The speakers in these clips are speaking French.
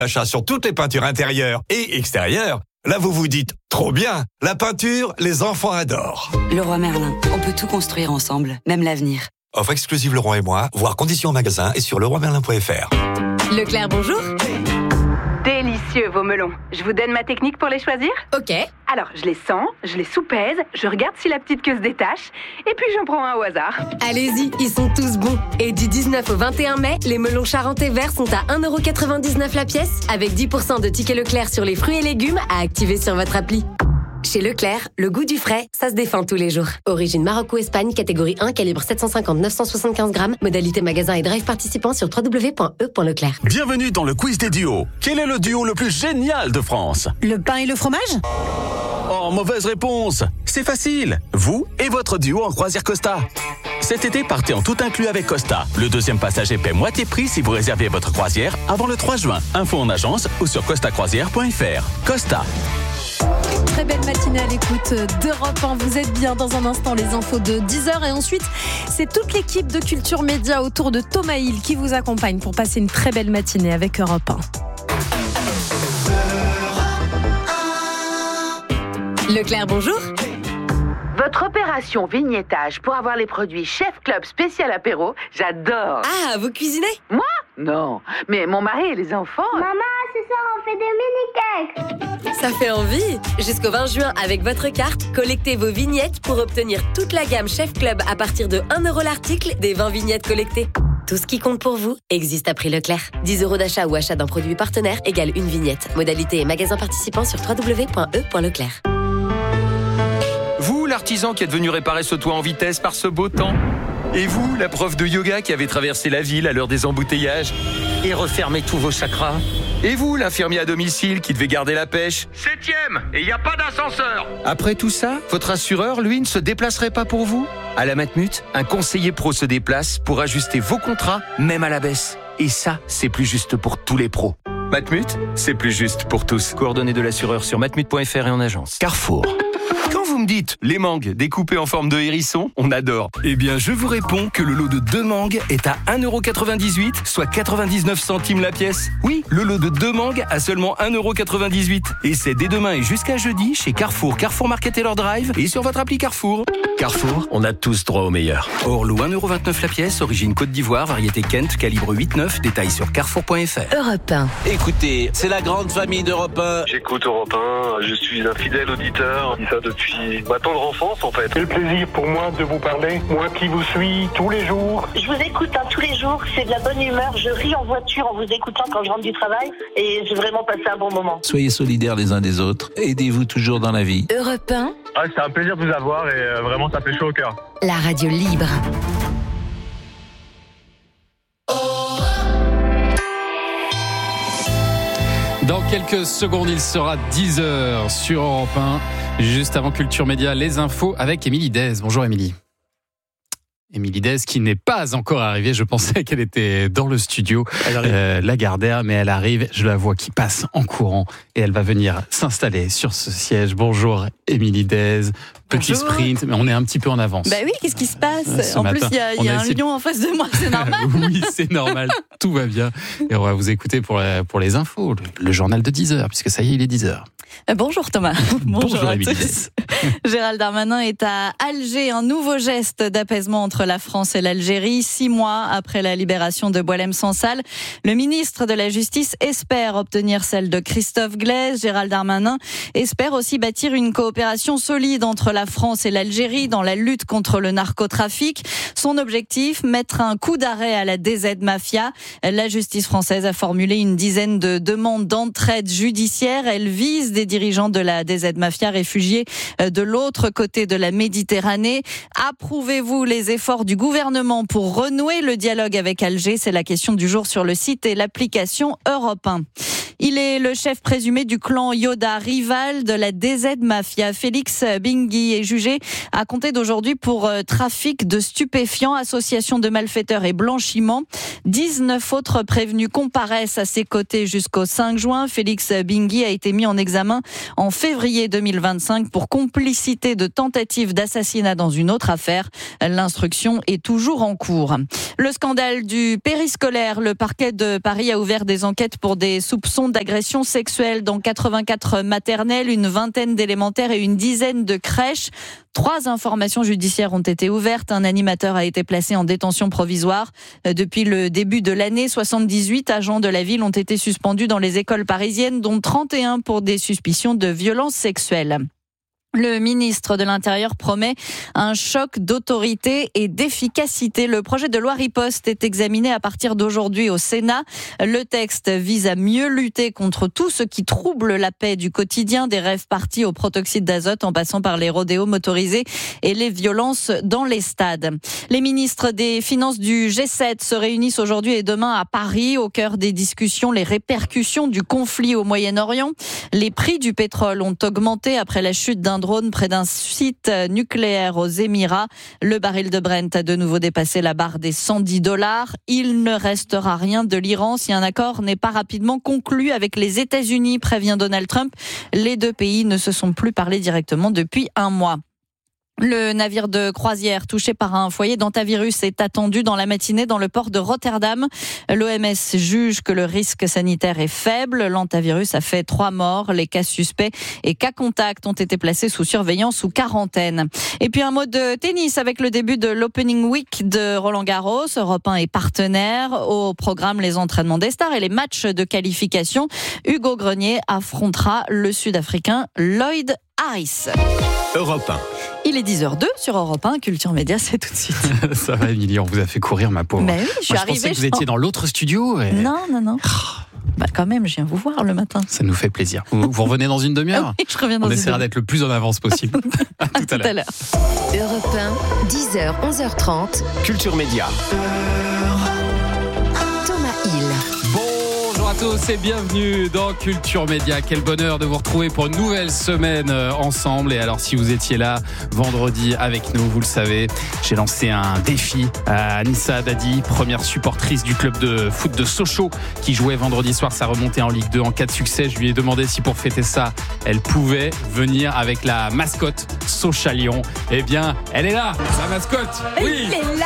Achat sur toutes les peintures intérieures et extérieures. Là, vous vous dites, trop bien, la peinture, les enfants adorent. Leroy Merlin, on peut tout construire ensemble, même l'avenir. Offre exclusive Leroy et moi, voir conditions en magasin et sur leroymerlin.fr. Leclerc, bonjour. Délicieux vos melons. Je vous donne ma technique pour les choisir ? Ok. Alors, je les sens, je les soupèse, je regarde si la petite queue se détache, et puis j'en prends un au hasard. Allez-y, ils sont tous bons. Et du 19 au 21 mai, les melons charentais verts sont à 1,99€ la pièce, avec 10% de tickets Leclerc sur les fruits et légumes à activer sur votre appli. Chez Leclerc, le goût du frais, ça se défend tous les jours. Origine Maroc ou Espagne, catégorie 1, calibre 750-975 grammes. Modalité magasin et drive participant sur www.e.leclerc. Bienvenue dans le quiz des duos. Quel est le duo le plus génial de France ? Le pain et le fromage ? Oh, mauvaise réponse. C'est facile. Vous et votre duo en croisière Costa. Cet été, partez en tout inclus avec Costa. Le deuxième passager paie moitié prix si vous réservez votre croisière avant le 3 juin. Info en agence ou sur costacroisière.fr. Costa. Très belle matinée à l'écoute d'Europe 1. Vous êtes bien dans un instant les infos de 10h et ensuite c'est toute l'équipe de Culture Média autour de Thomas Hill qui vous accompagne pour passer une très belle matinée avec Europe 1. Leclerc, bonjour. Votre opération vignettage pour avoir les produits Chef Club spécial apéro, j'adore. Ah, vous cuisinez ? Moi ? Non, mais mon mari et les enfants... Maman, ce soir on fait des mini-cakes. Ça fait envie. Jusqu'au 20 juin, avec votre carte, collectez vos vignettes pour obtenir toute la gamme Chef Club à partir de 1€ l'article des 20 vignettes collectées. Tout ce qui compte pour vous existe à prix Leclerc. 10€ d'achat ou achat d'un produit partenaire égale une vignette. Modalité et magasin participant sur www.e.leclerc. Vous, l'artisan qui est venu réparer ce toit en vitesse par ce beau temps. Et vous, la prof de yoga qui avait traversé la ville à l'heure des embouteillages et refermé tous vos chakras. Et vous, l'infirmier à domicile qui devait garder la pêche. 7e, et il n'y a pas d'ascenseur. Après tout ça, votre assureur, lui, ne se déplacerait pas pour vous ? À la Matmut, un conseiller pro se déplace pour ajuster vos contrats, même à la baisse. Et ça, c'est plus juste pour tous les pros. Matmut, c'est plus juste pour tous. Coordonnées de l'assureur sur matmut.fr et en agence. Carrefour. Quand vous me dites les mangues découpées en forme de hérisson, on adore. Eh bien, je vous réponds que le lot de 2 mangues est à 1,98€, soit 99 centimes la pièce. Oui, le lot de 2 mangues à seulement 1,98€. Et c'est dès demain et jusqu'à jeudi chez Carrefour, Carrefour Market Taylor Drive et sur votre appli Carrefour. Carrefour, on a tous droit au meilleur. Hors lot 1,29€ la pièce, origine Côte d'Ivoire, variété Kent, calibre 8,9, détail sur carrefour.fr. Europe 1. Écoutez, c'est la grande famille d'Europe 1. J'écoute Europe 1, je suis un fidèle auditeur, je dis ça depuis ma tendre enfance en fait. Quel plaisir pour moi de vous parler, moi qui vous suis tous les jours. Je vous écoute tous les jours, c'est de la bonne humeur, je ris en voiture en vous écoutant quand je rentre du travail et j'ai vraiment passé un bon moment. Soyez solidaires les uns des autres, aidez-vous toujours dans la vie. Europe 1. Ah, c'était un plaisir de vous avoir et vraiment ça fait chaud au cœur. La radio libre. Dans quelques secondes, il sera 10h sur Europe 1. Juste avant Culture Média, les infos avec Émilie Dez. Bonjour Émilie. Émilie Dez qui n'est pas encore arrivée. Je pensais qu'elle était dans le studio, Lagardère, mais elle arrive. Je la vois qui passe en courant et elle va venir s'installer sur ce siège. Bonjour Émilie Dez. Petit sprint, mais on est un petit peu en avance. Bah oui, qu'est-ce qui se passe ? En plus, il y a un lion en face de moi, c'est normal. Oui, c'est normal, tout va bien. Et on va vous écouter pour les infos, le journal de 10h, puisque ça y est, il est 10h. Bonjour Thomas. Bonjour à Émilie. tous. Gérald Darmanin est à Alger, un nouveau geste d'apaisement entre la France et l'Algérie, 6 mois après la libération de Boualem Sansal. Le ministre de la Justice espère obtenir celle de Christophe Glaise. Gérald Darmanin espère aussi bâtir une coopération solide entre la France et l'Algérie dans la lutte contre le narcotrafic. Son objectif, mettre un coup d'arrêt à la DZ Mafia. La justice française a formulé une dizaine de demandes d'entraide judiciaire. Elle vise des dirigeants de la DZ Mafia réfugiés de l'autre côté de la Méditerranée. Approuvez-vous les efforts du gouvernement pour renouer le dialogue avec Alger ? C'est la question du jour sur le site et l'application Europe 1. Il est le chef présumé du clan Yoda, rival de la DZ Mafia. Félix Bingui est jugé à compter d'aujourd'hui pour trafic de stupéfiants, association de malfaiteurs et blanchiment. 19 autres prévenus comparaissent à ses côtés jusqu'au 5 juin. Félix Bingui a été mis en examen en février 2025 pour complicité de tentative d'assassinat dans une autre affaire. L'instruction est toujours en cours. Le scandale du périscolaire, le parquet de Paris a ouvert des enquêtes pour des soupçons d'agressions sexuelles dans 84 maternelles, une vingtaine d'élémentaires et une dizaine de crèches. 3 informations judiciaires ont été ouvertes. Un animateur a été placé en détention provisoire. Depuis le début de l'année, 78 agents de la ville ont été suspendus dans les écoles parisiennes, dont 31 pour des suspicions de violences sexuelles. Le ministre de l'Intérieur promet un choc d'autorité et d'efficacité. Le projet de loi Riposte est examiné à partir d'aujourd'hui au Sénat. Le texte vise à mieux lutter contre tout ce qui trouble la paix du quotidien, des rave-parties au protoxyde d'azote en passant par les rodéos motorisés et les violences dans les stades. Les ministres des Finances du G7 se réunissent aujourd'hui et demain à Paris. Au cœur des discussions, les répercussions du conflit au Moyen-Orient. Les prix du pétrole ont augmenté après la chute d'un drone près d'un site nucléaire aux Émirats. Le baril de Brent a de nouveau dépassé la barre des $110. Il ne restera rien de l'Iran si un accord n'est pas rapidement conclu avec les États-Unis, prévient Donald Trump. Les 2 pays ne se sont plus parlé directement depuis 1 mois. Le navire de croisière touché par un foyer d'hantavirus est attendu dans la matinée dans le port de Rotterdam. L'OMS juge que le risque sanitaire est faible. L'hantavirus a fait 3 morts. Les cas suspects et cas contacts ont été placés sous surveillance ou quarantaine. Et puis un mot de tennis avec le début de l'Opening Week de Roland-Garros. Europe 1 est partenaire. Au programme, les entraînements des stars et les matchs de qualification. Hugo Grenier affrontera le Sud-Africain Lloyd Harris. Europe 1. Il est 10h02 sur Europe 1, Culture Média, c'est tout de suite. Ça va, Émilie, on vous a fait courir, ma pauvre. Mais oui, je suis arrivée. Je pensais que vous étiez dans l'autre studio. Et... Non. Bah quand même, je viens vous voir le matin. Ça nous fait plaisir. Vous revenez dans une demi-heure ? Oui, je reviens dans une demi-heure. On une essaiera d'être le plus en avance possible. À tout à l'heure. Europe 1, 10h, 11h30. Culture Média. Thomas Hill. Bonjour à tous et bienvenue dans Culture Média. Quel bonheur de vous retrouver pour une nouvelle semaine ensemble. Et alors, si vous étiez là vendredi avec nous, vous le savez, j'ai lancé un défi à Anissa Dadi, première supportrice du club de foot de Sochaux, qui jouait vendredi soir sa remontée en Ligue 2 en cas de succès. Je lui ai demandé si pour fêter ça, elle pouvait venir avec la mascotte Sochalion. Eh bien, elle est là, la mascotte. Oui, il est là,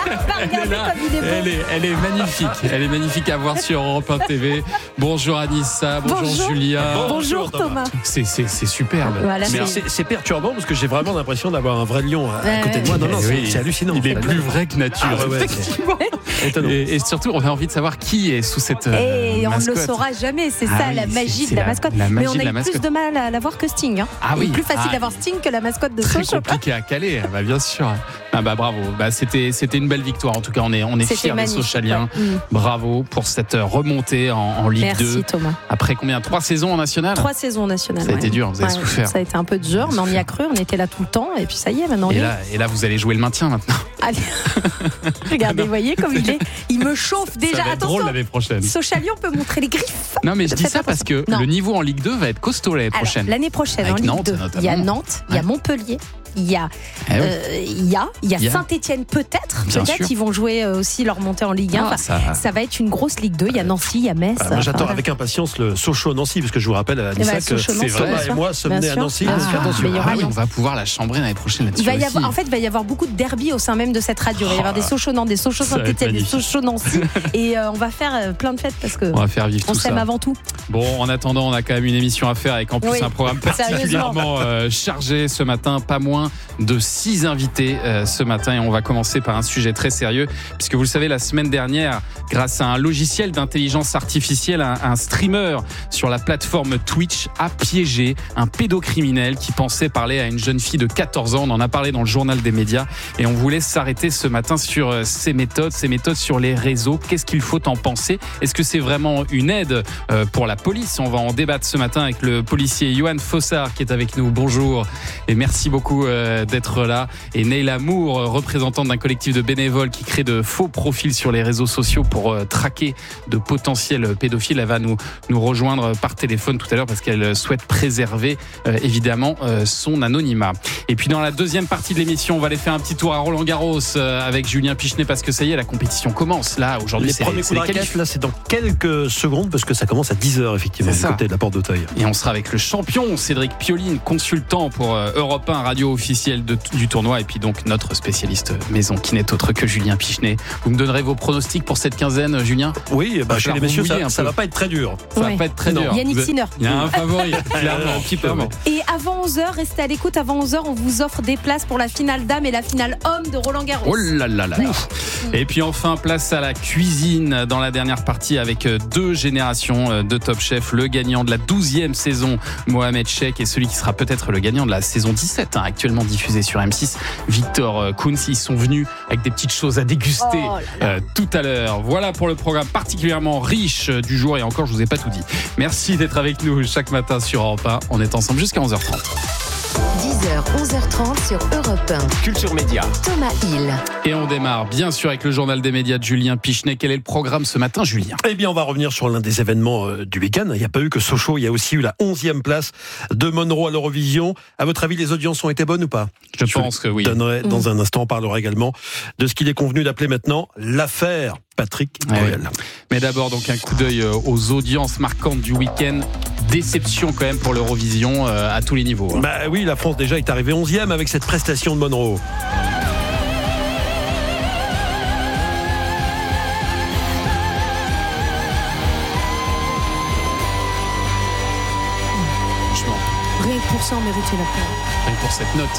elle est magnifique. Elle est magnifique à voir sur Europe 1 TV. Bonjour Anissa, bonjour Julia. Bonjour Thomas. C'est superbe. Voilà, c'est perturbant parce que j'ai vraiment l'impression d'avoir un vrai lion à côté de moi. Non, c'est hallucinant. Il est plus vrai que nature. Effectivement. Et surtout, on a envie de savoir qui est sous cette et mascotte. On ne le saura jamais, c'est ça la magie de la mascotte. Mais on a eu plus de mal à l'avoir que Sting. Hein. Ah oui. Plus facile d'avoir Sting que la mascotte de Sochaux. Sochaux. Très compliqué à caler, bien sûr. Bravo. C'était une belle victoire. En tout cas, on est fiers des Sochaliens. Ouais. Bravo pour cette remontée en Ligue 2. Merci Thomas. Après combien ? 3 saisons en national ? 3 saisons en national. Ça a été dur, vous avez souffert. Ça a été un peu dur, mais on y a cru, on était là tout le temps, et puis ça y est, maintenant. Et là, vous allez jouer le maintien maintenant. Allez. Regardez, vous voyez comme il me chauffe déjà. Ça va être attention, drôle l'année prochaine. Sochalion peut montrer les griffes. Non, mais je dis ça parce que le niveau en Ligue 2 va être costaud l'année prochaine. L'année prochaine, avec en Ligue Nantes, 2, notamment. Il y a Nantes, il y a Montpellier. Il y a Saint-Etienne peut-être ils vont jouer aussi leur montée en Ligue 1. Ça va être une grosse Ligue 2. Il y a Nancy, il y a Metz. Moi j'attends avec impatience le Sochaux-Nancy parce que je vous rappelle à Anissa que Thomas et moi sommes nés à Nancy. Attention. On va pouvoir la chambrer l'année prochaine là-dessus. Il va y avoir beaucoup de derbies au sein même de cette radio. Il va y avoir des Sochaux-Nantes, des Sochaux-Saint-Etienne, des Sochaux-Nancy. Et on va faire plein de fêtes parce que on va faire vivre tout ça. On s'aime avant tout. Bon, en attendant, on a quand même une émission à faire avec en plus un programme particulièrement chargé ce matin. Pas moins de 6 invités ce matin et on va commencer par un sujet très sérieux puisque vous le savez, la semaine dernière, grâce à un logiciel d'intelligence artificielle, un streamer sur la plateforme Twitch a piégé un pédocriminel qui pensait parler à une jeune fille de 14 ans. On en a parlé dans le journal des médias et on voulait s'arrêter ce matin sur ces méthodes sur les réseaux. Qu'est-ce qu'il faut en penser ? Est-ce que c'est vraiment une aide pour la police ? On va en débattre ce matin avec le policier Yohan Fossard qui est avec nous. Bonjour et merci beaucoup d'être là. Et Neila Moore, représentante d'un collectif de bénévoles qui crée de faux profils sur les réseaux sociaux pour traquer de potentiels pédophiles. Elle va nous rejoindre par téléphone tout à l'heure parce qu'elle souhaite préserver évidemment son anonymat. Et puis dans la deuxième partie de l'émission, on va aller faire un petit tour à Roland-Garros avec Julien Pichenet parce que ça y est, la compétition commence. Là, aujourd'hui, les premiers coups de raquette, là, c'est dans quelques secondes parce que ça commence à 10h effectivement du côté de la Porte d'Auteuil. Et on sera avec le champion Cédric Pioline, consultant pour Europe 1 Radio officiel du tournoi et puis donc notre spécialiste maison qui n'est autre que Julien Pichenet. Vous me donnerez vos pronostics pour cette quinzaine, Julien? Oui, chez les messieurs, ça va pas être très dur. Ça va pas être très dur. Yannick Sinner. Il y a un favori, clairement. Et avant 11h, restez à l'écoute. Avant 11h, on vous offre des places pour la finale dame et la finale homme de Roland Garros. Oh là là là. Et puis enfin, place à la cuisine dans la dernière partie avec 2 générations de Top Chef. Le gagnant de la 12e saison, Mohamed Cheikh, et celui qui sera peut-être le gagnant de la saison 17, actuellement diffusée sur M6, Victor Kouns. Ils sont venus avec des petites choses à déguster tout à l'heure. Voilà pour le programme particulièrement riche du jour. Et encore, je vous ai pas tout dit. Merci d'être avec nous chaque matin sur Europe 1. On est ensemble jusqu'à 11h30. 10h, 11h30 sur Europe 1. Culture Média. Thomas Hill. Et on démarre bien sûr avec le journal des médias de Julien Pichenet. Quel est le programme ce matin, Julien? Eh bien, on va revenir sur l'un des événements du week-end. Il n'y a pas eu que Sochaux, il y a aussi eu la 11e place de Monroe à l'Eurovision. À votre avis, les audiences ont été bonnes ou pas? Je pense que oui. Donnerai dans un instant, on parlera également de ce qu'il est convenu d'appeler maintenant l'affaire Patrick Bruel. Ouais. Mais d'abord, donc un coup d'œil aux audiences marquantes du week-end. Déception quand même pour l'Eurovision à tous les niveaux. Bah oui, la France déjà est arrivée 11e avec cette prestation de Monroe. Rien que pour ça, on méritait la paix. Rien que pour cette note.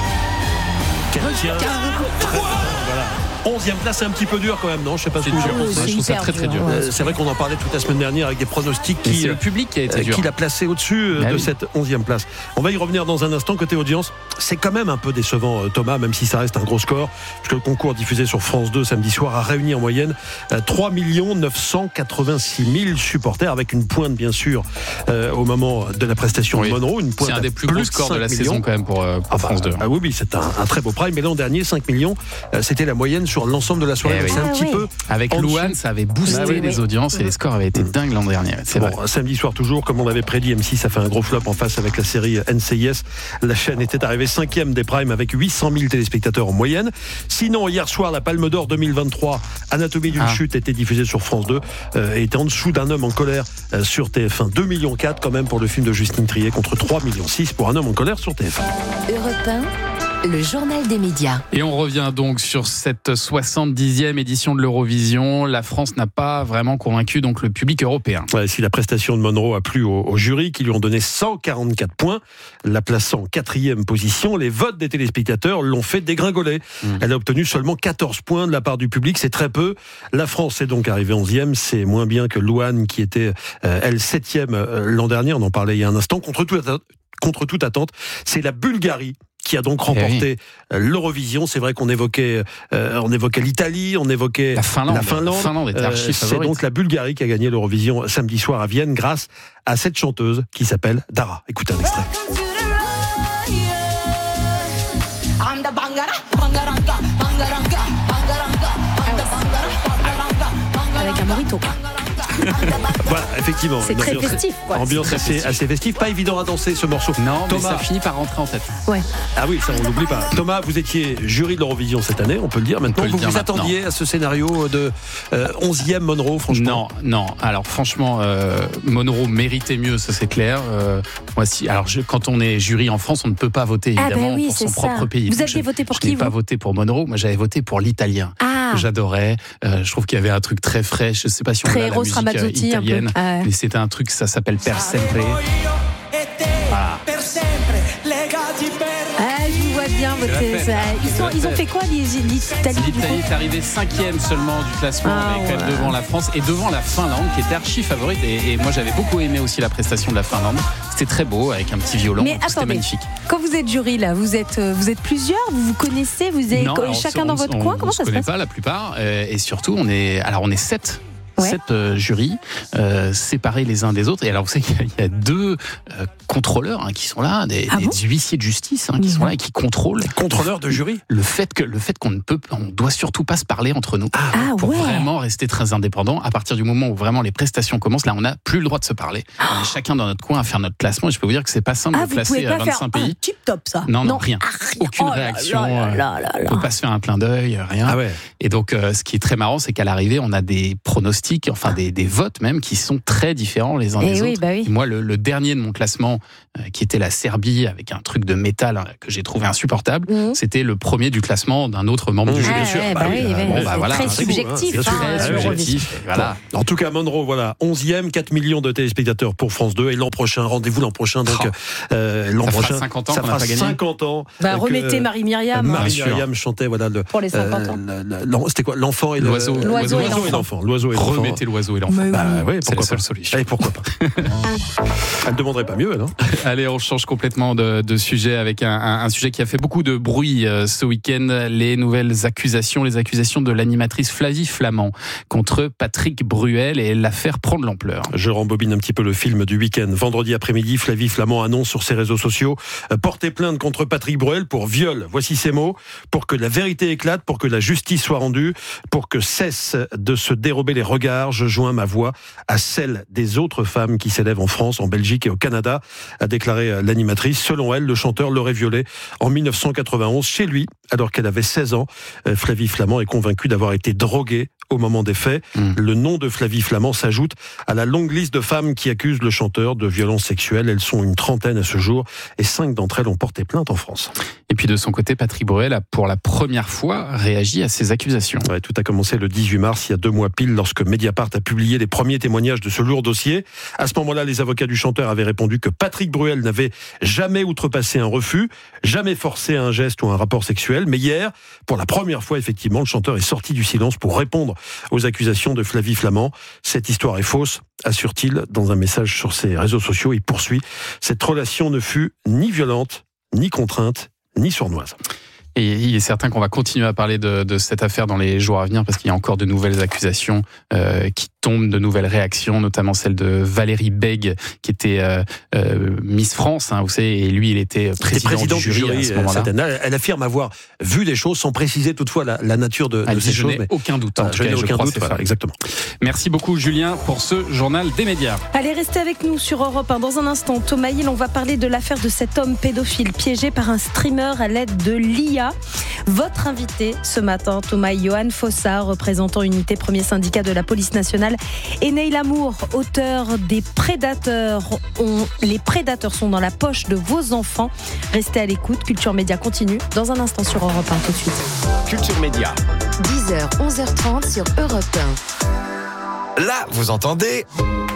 Voilà. 11e place, c'est un petit peu dur quand même, non? Je sais pas ce que vous en pensez. Je trouve ça très très dur. C'est vrai qu'on en parlait toute la semaine dernière avec des pronostics c'est le public qui a été dur. Qui l'a placé au-dessus de cette 11e place. On va y revenir dans un instant. Côté audience, c'est quand même un peu décevant, Thomas, même si ça reste un gros score, puisque le concours diffusé sur France 2 samedi soir a réuni en moyenne 3 986 000 supporters, avec une pointe bien sûr au moment de la prestation de Monroe. Une pointe, c'est un des plus gros scores de la saison quand même pour France 2. Oui, c'est un très beau prime. Mais l'an dernier, 5 millions, c'était la moyenne sur l'ensemble de la soirée. C'est un petit peu avec Louane, ça avait boosté les audiences et les scores avaient été dingues l'an dernier. C'est bon, vrai. Samedi soir toujours, comme on l'avait prédit, M6 a fait un gros flop en face avec la série NCIS. La chaîne était arrivée 5e des primes avec 800 000 téléspectateurs en moyenne. Sinon, hier soir, la Palme d'Or 2023, Anatomie d'une chute, était diffusée sur France 2 et était en dessous d'Un homme en colère sur TF1. 2,4 millions quand même pour le film de Justine Triet contre 3,6 millions pour Un homme en colère sur TF1. Europe 1, le journal des médias. Et on revient donc sur cette 70e édition de l'Eurovision. La France n'a pas vraiment convaincu donc le public européen. Ouais, si la prestation de Monroe a plu au jury, qui lui ont donné 144 points, la plaçant 4e position, les votes des téléspectateurs l'ont fait dégringoler. Elle a obtenu seulement 14 points de la part du public, c'est très peu. La France est donc arrivée 11e, c'est moins bien que Louane qui était, elle, 7e l'an dernier, on en parlait il y a un instant. Contre toute attente, c'est la Bulgarie qui a donc remporté l'Eurovision. C'est vrai qu'on évoquait l'Italie, on évoquait la Finlande. Était archi favorite. C'est donc la Bulgarie qui a gagné l'Eurovision samedi soir à Vienne grâce à cette chanteuse qui s'appelle Dara. Écoutez un extrait. Avec un morito. Voilà, effectivement. C'est très festif, quoi. Ambiance assez festive. Pas évident à danser ce morceau. Non, Thomas, mais ça finit par rentrer en tête. Ouais. Ah oui, ça on n'oublie pas. Thomas, vous étiez jury de l'Eurovision cette année, on peut le dire maintenant. Vous vous attendiez à ce scénario de 11e Monroe, franchement? Non. Alors franchement, Monroe méritait mieux, ça c'est clair. Moi, quand on est jury en France, on ne peut pas voter évidemment pour son propre pays. Vous aviez voté pour qui? Je n'ai pas voté pour Monroe, moi j'avais voté pour l'Italien. Que j'adorais. Je trouve qu'il y avait un truc très frais. Je ne sais pas si on a la musique italienne, mais c'était un truc, ça s'appelle Per Sempre. Voilà. Je vous vois bien voter ça. Ils ont fait quoi l'Italie? L'Italie est arrivée 5e seulement du classement, mais quand même devant la France et devant la Finlande qui était archi favorite. Et moi j'avais beaucoup aimé aussi la prestation de la Finlande. C'était très beau avec un petit violon. Mais c'était magnifique. Quand vous êtes jury là, vous êtes plusieurs, vous vous connaissez, vous êtes chacun dans votre coin. Comment ça se passe? On ne se connaît pas la plupart et surtout on est 7. 7 jurys séparés les uns des autres. Et alors vous savez qu'il y a 2 contrôleurs qui sont là, des huissiers de justice qui sont là et qui contrôlent. Contrôleurs de jury. Le fait qu'on doit surtout pas se parler entre nous pour vraiment rester très indépendant. À partir du moment où vraiment les prestations commencent, là on n'a plus le droit de se parler. On est chacun dans notre coin à faire notre classement. Et je peux vous dire que c'est pas simple de classer à 25 pays. Tip top ça. Non, rien. Aucune réaction. On peut pas se faire un clin d'œil, rien. Et donc ce qui est très marrant, c'est qu'à l'arrivée, on a des pronostics pronostics, enfin des votes même, qui sont très différents les uns des autres. Bah oui. Moi, le dernier de mon classement, qui était la Serbie, avec un truc de métal que j'ai trouvé insupportable, c'était le premier du classement d'un autre membre du jury. Bien sûr. Très subjectif. Très subjectif. Voilà. Bon, en tout cas, Monroe, voilà, 11e, 4 millions de téléspectateurs pour France 2. Et l'an prochain, rendez-vous l'an prochain. Donc, l'an prochain, 50 ans ça qu'on n'a fera pas gagné. 50 ans. Remettez Marie-Myriam. Marie-Myriam chantait pour les 50 ans. C'était quoi, l'enfant et l'oiseau et l'enfant. Remettez l'oiseau et l'enfant. Oui, c'est la pourquoi seule pas. solution. Allez, pourquoi pas. Elle ne demanderait pas mieux, non? Allez, on change complètement de sujet avec un sujet qui a fait beaucoup de bruit ce week-end. Les nouvelles accusations, les accusations de l'animatrice Flavie Flament contre Patrick Bruel, et l'affaire prend de l'ampleur. Je rembobine un petit peu le film du week-end. Vendredi après-midi, Flavie Flament annonce sur ses réseaux sociaux porter plainte contre Patrick Bruel pour viol. Voici ses mots: pour que la vérité éclate, pour que la justice soit rendue, pour que cesse de se dérober les regards, je joins ma voix à celle des autres femmes qui s'élèvent en France, en Belgique et au Canada, a déclaré l'animatrice. Selon elle, le chanteur l'aurait violée en 1991 chez lui, alors qu'elle avait 16 ans. Flavie Flament est convaincue d'avoir été droguée au moment des faits. Le nom de Flavie Flament s'ajoute à la longue liste de femmes qui accusent le chanteur de violences sexuelles. Elles sont une trentaine à ce jour et 5 d'entre elles ont porté plainte en France. Et puis de son côté, Patrick Bruel a pour la première fois réagi à ces accusations. Ouais, tout a commencé le 18 mars, il y a 2 mois pile, lorsque Mediapart a publié les premiers témoignages de ce lourd dossier. À ce moment-là, les avocats du chanteur avaient répondu que Patrick Bruel n'avait jamais outrepassé un refus, jamais forcé un geste ou un rapport sexuel. Mais hier, pour la première fois, effectivement, le chanteur est sorti du silence pour répondre aux accusations de Flavie Flament. Cette histoire est fausse, assure-t-il dans un message sur ses réseaux sociaux. Il poursuit: cette relation ne fut ni violente, ni contrainte, ni sournoise. Et il est certain qu'on va continuer à parler de cette affaire dans les jours à venir, parce qu'il y a encore de nouvelles accusations qui tombent, de nouvelles réactions, notamment celle de Valérie Bègue, qui était Miss France, vous savez, et lui, il était président du jury à ce moment-là. Elle affirme avoir vu des choses, sans préciser toutefois la nature de ces choses. Je n'ai aucun doute. Je n'ai aucun doute, voilà, exactement. Merci beaucoup, Julien, pour ce journal des médias. Allez, restez avec nous sur Europe 1. Dans un instant, Thomas Hill, on va parler de l'affaire de cet homme pédophile piégé par un streamer à l'aide de l'IA. Votre invité ce matin, Thomas Johan Fossard, représentant unité premier syndicat de la police nationale, et Neil Amour, auteur des Prédateurs. Les prédateurs sont dans la poche de vos enfants. Restez à l'écoute. Culture Média continue dans un instant sur Europe 1. Tout de suite. Culture Média. 10h, 11h30 sur Europe 1. Là, vous entendez ?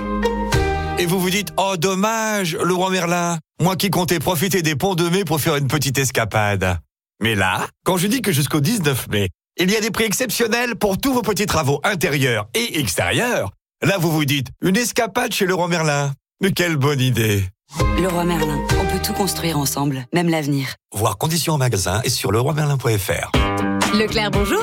Et vous vous dites: oh dommage, Laurent Merlin, moi qui comptais profiter des ponts de mai pour faire une petite escapade. Mais là, quand je dis que jusqu'au 19 mai, il y a des prix exceptionnels pour tous vos petits travaux intérieurs et extérieurs, là vous vous dites: une escapade chez Leroy Merlin. Mais quelle bonne idée! Leroy Merlin, on peut tout construire ensemble, même l'avenir. Voir conditions en magasin et sur leroymerlin.fr. Leclerc, bonjour.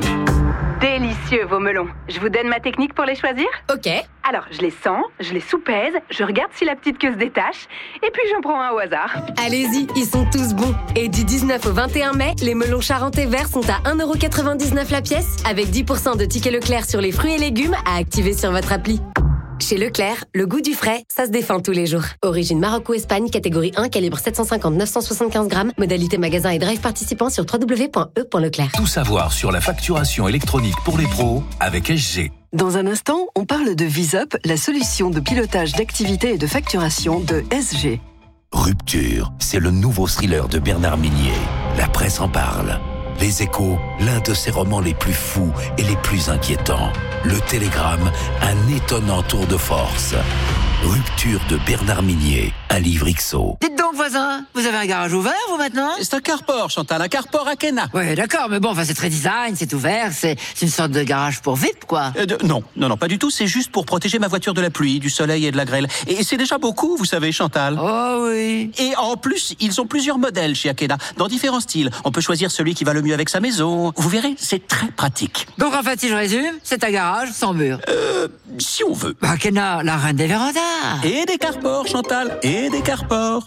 Délicieux vos melons. Je vous donne ma technique pour les choisir ? Ok. Alors, je les sens, je les soupèse, je regarde si la petite queue se détache, et puis j'en prends un au hasard. Allez-y, ils sont tous bons. Et du 19 au 21 mai, les melons charentais verts sont à 1,99€ la pièce, avec 10% de tickets Leclerc sur les fruits et légumes à activer sur votre appli. Chez Leclerc, le goût du frais, ça se défend tous les jours. Origine Maroc-Espagne, catégorie 1, calibre 750-975 grammes. Modalité magasin et drive participant sur www.e.leclerc. Tout savoir sur la facturation électronique pour les pros avec SG. Dans un instant, on parle de VisUp, la solution de pilotage d'activité et de facturation de SG. Rupture, c'est le nouveau thriller de Bernard Minier. La presse en parle. Les Échos, l'un de ses romans les plus fous et les plus inquiétants. Le Télégramme, un étonnant tour de force. Rupture de Bernard Minier, un livre XO. Dites donc, voisin, vous avez un garage ouvert, vous, maintenant ? C'est un carport, Chantal, un carport à Kena. Oui, d'accord, mais bon, c'est très design, c'est ouvert, c'est une sorte de garage pour VIP, quoi. Non, pas du tout, c'est juste pour protéger ma voiture de la pluie, du soleil et de la grêle. Et c'est déjà beaucoup, vous savez, Chantal. Oh oui. Et en plus, ils ont plusieurs modèles chez Akeda, dans différents styles. On peut choisir celui qui va le mieux avec sa maison. Vous verrez, c'est très pratique. Donc, en fait, si je résume, c'est un garage sans mur. Si on veut. Akeda, la reine des vérandas. Et des carports, Chantal, et des carports.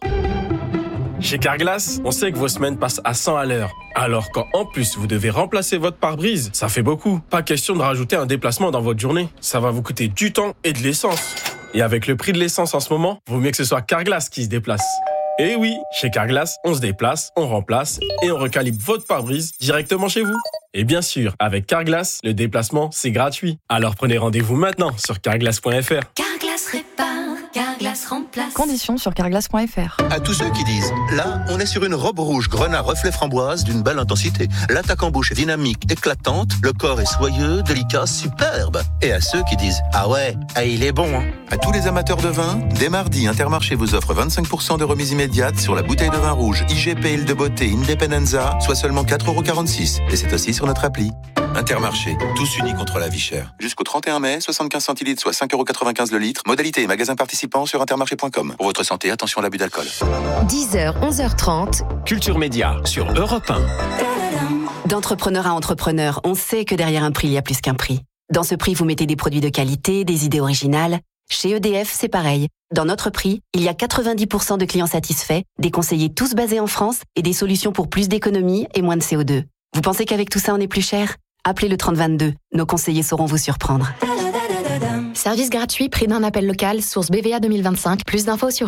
Chez Carglass, on sait que vos semaines passent à 100 à l'heure. Alors quand en plus vous devez remplacer votre pare-brise, ça fait beaucoup. Pas question de rajouter un déplacement dans votre journée. Ça va vous coûter du temps et de l'essence. Et avec le prix de l'essence en ce moment, vaut mieux que ce soit Carglass qui se déplace. Et oui, chez Carglass, on se déplace, on remplace et on recalibre votre pare-brise directement chez vous. Et bien sûr, avec Carglass, le déplacement, c'est gratuit. Alors prenez rendez-vous maintenant sur carglass.fr. Carglass répare, Carglass remplace. Conditions sur carglass.fr. À tous ceux qui disent, là, on est sur une robe rouge grenat reflet framboise d'une belle intensité. L'attaque en bouche est dynamique, éclatante, le corps est soyeux, délicat, superbe. Et à ceux qui disent, ah ouais, il est bon. Hein. À tous les amateurs de vin, dès mardi, Intermarché vous offre 25% de remise immédiate sur la bouteille de vin rouge IGP Île de Beauté Independenza, soit seulement 4,46 €. Et c'est aussi sur notre appli. Intermarché, tous unis contre la vie chère. Jusqu'au 31 mai, 75 centilitres, soit 5,95 € le litre. Modalité et magasins participants sur intermarché.com. Pour votre santé, attention à l'abus d'alcool. 10h, 11h30. Culture Média sur Europe 1. D'entrepreneur à entrepreneur, on sait que derrière un prix, il y a plus qu'un prix. Dans ce prix, vous mettez des produits de qualité, des idées originales. Chez EDF, c'est pareil. Dans notre prix, il y a 90% de clients satisfaits, des conseillers tous basés en France et des solutions pour plus d'économie et moins de CO2. Vous pensez qu'avec tout ça, on est plus cher ? Appelez le 3022. Nos conseillers sauront vous surprendre. Service gratuit, prix d'un appel local, source BVA 2025. Plus d'infos sur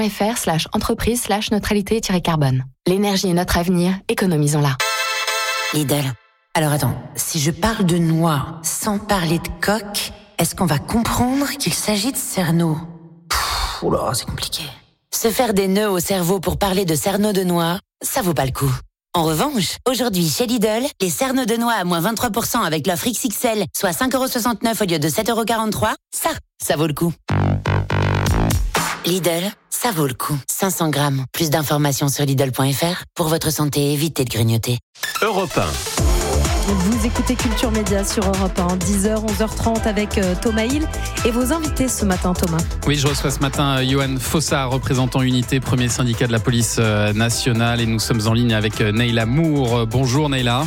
edf.fr/entreprise/neutralité-carbone. L'énergie est notre avenir, économisons-la. Lidl. Alors attends, si je parle de noix sans parler de coque, est-ce qu'on va comprendre qu'il s'agit de cerneau ? Oula, c'est compliqué. Se faire des nœuds au cerveau pour parler de cerneau de noix, ça vaut pas le coup. En revanche, aujourd'hui chez Lidl, les cerneaux de noix à moins 23% avec l'offre XXL, soit 5,69 € au lieu de 7,43 €, ça vaut le coup. Lidl, ça vaut le coup. 500 grammes. Plus d'informations sur Lidl.fr. Pour votre santé, évitez de grignoter. Europe 1. Vous écoutez Culture Média sur Europe 1, 10h, 11h30 avec Thomas Hill et vos invités ce matin, Thomas. Oui, je reçois ce matin Johan Fossard, représentant Unité, premier syndicat de la police nationale, et nous sommes en ligne avec Neila Moore. Bonjour Neila.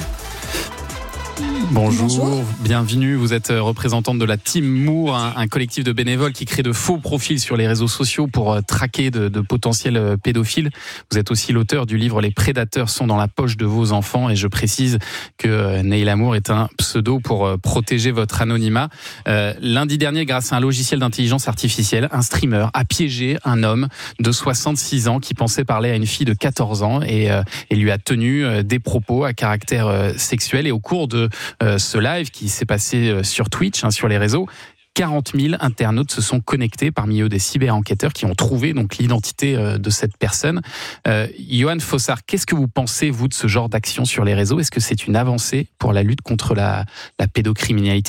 Bonjour, bienvenue. Vous êtes représentante de la Team Moore, un collectif de bénévoles qui crée de faux profils sur les réseaux sociaux pour traquer de potentiels pédophiles. Vous êtes aussi l'auteur du livre « Les prédateurs sont dans la poche de vos enfants » et je précise que Neila Moore est un pseudo pour protéger votre anonymat. Lundi dernier, grâce à un logiciel d'intelligence artificielle, un streamer a piégé un homme de 66 ans qui pensait parler à une fille de 14 ans et lui a tenu des propos à caractère sexuel. Et au cours de ce live qui s'est passé sur Twitch, sur les réseaux, 40 000 internautes se sont connectés, parmi eux des cyber-enquêteurs qui ont trouvé donc l'identité de cette personne. Johan Fossard, qu'est-ce que vous pensez, vous, de ce genre d'action sur les réseaux ? Est-ce que c'est une avancée pour la lutte contre la pédocriminalité ?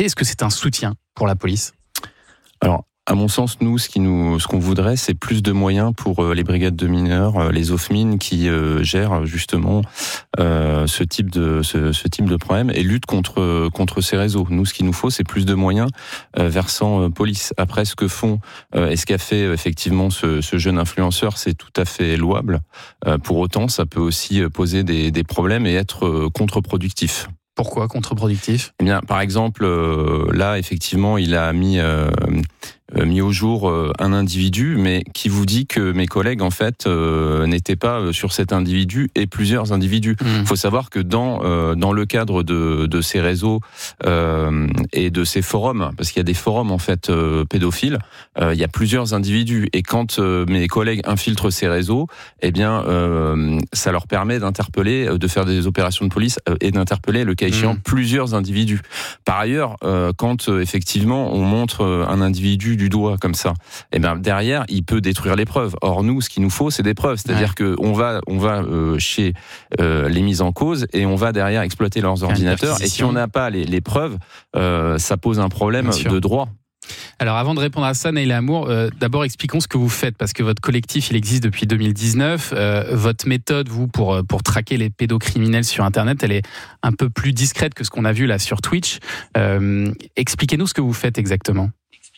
Est-ce que c'est un soutien pour la police ? Alors, à mon sens, nous, ce qu'on voudrait, c'est plus de moyens pour les brigades de mineurs, les OFMIN qui gèrent justement ce type de problème et lutte contre ces réseaux. Nous, ce qu'il nous faut, c'est plus de moyens versant police. Après, ce que font et ce qu'a fait effectivement ce jeune influenceur, c'est tout à fait louable. Pour autant, ça peut aussi poser des problèmes et être contre-productif. Pourquoi contre-productif ? Eh bien, par exemple, là, effectivement, il a mis au jour un individu, mais qui vous dit que mes collègues, en fait, n'étaient pas sur cet individu et plusieurs individus. Il faut savoir que dans le cadre de ces réseaux et de ces forums, parce qu'il y a des forums, en fait, pédophiles, il y a plusieurs individus. Et quand mes collègues infiltrent ces réseaux, eh bien, ça leur permet d'interpeller, de faire des opérations de police et d'interpeller, le cas échéant, plusieurs individus. Par ailleurs, quand effectivement on montre un individu du doigt comme ça, et bien derrière il peut détruire les preuves. Or nous, ce qu'il nous faut, c'est des preuves. C'est-à-dire que on va chez les mises en cause et on va derrière exploiter leurs ordinateurs. Et si on n'a pas les preuves, ça pose un problème de droit. Alors avant de répondre à ça, Neila Moore, d'abord expliquons ce que vous faites, parce que votre collectif il existe depuis 2019. Votre méthode, vous, pour traquer les pédocriminels sur Internet, elle est un peu plus discrète que ce qu'on a vu là sur Twitch. Expliquez-nous ce que vous faites exactement.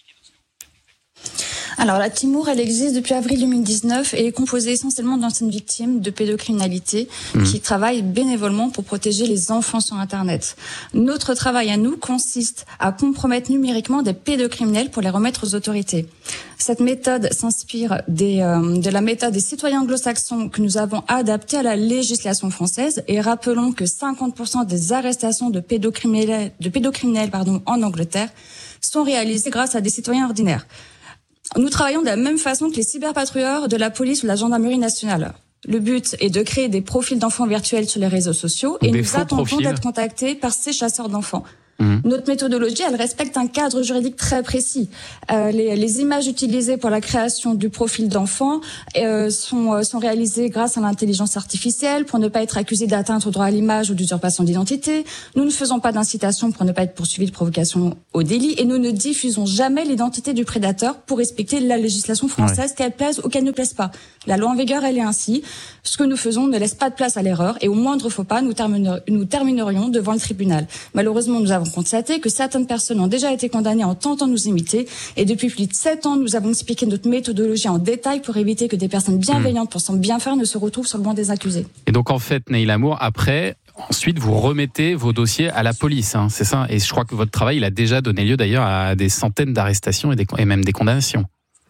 Alors, la Team Moore, elle existe depuis avril 2019 et est composée essentiellement d'anciennes victimes de pédocriminalité qui travaillent bénévolement pour protéger les enfants sur Internet. Notre travail à nous consiste à compromettre numériquement des pédocriminels pour les remettre aux autorités. Cette méthode s'inspire de la méthode des citoyens anglo-saxons que nous avons adaptée à la législation française, et rappelons que 50% des arrestations de pédocriminels en Angleterre sont réalisées grâce à des citoyens ordinaires. Nous travaillons de la même façon que les cyberpatrouilleurs de la police ou de la gendarmerie nationale. Le but est de créer des profils d'enfants virtuels sur les réseaux sociaux et nous attendons d'être contactés par ces chasseurs d'enfants. Notre méthodologie, elle respecte un cadre juridique très précis. Les images utilisées pour la création du profil d'enfant sont réalisées grâce à l'intelligence artificielle pour ne pas être accusé d'atteinte au droit à l'image ou d'usurpation d'identité. Nous ne faisons pas d'incitation pour ne pas être poursuivis de provocation au délit et nous ne diffusons jamais l'identité du prédateur pour respecter la législation française, qu'elle plaise ou qu'elle ne plaise pas. La loi en vigueur, elle est ainsi. Ce que nous faisons ne laisse pas de place à l'erreur et au moindre faux pas, nous terminerions devant le tribunal. Malheureusement, nous avons constaté que certaines personnes ont déjà été condamnées en tentant de nous imiter et depuis plus de 7 ans, nous avons expliqué notre méthodologie en détail pour éviter que des personnes bienveillantes pensant bien faire ne se retrouvent sur le banc des accusés. Et donc en fait, Neil Amour, ensuite, vous remettez vos dossiers à la police, c'est ça. Et je crois que votre travail, il a déjà donné lieu d'ailleurs à des centaines d'arrestations et même des condamnations.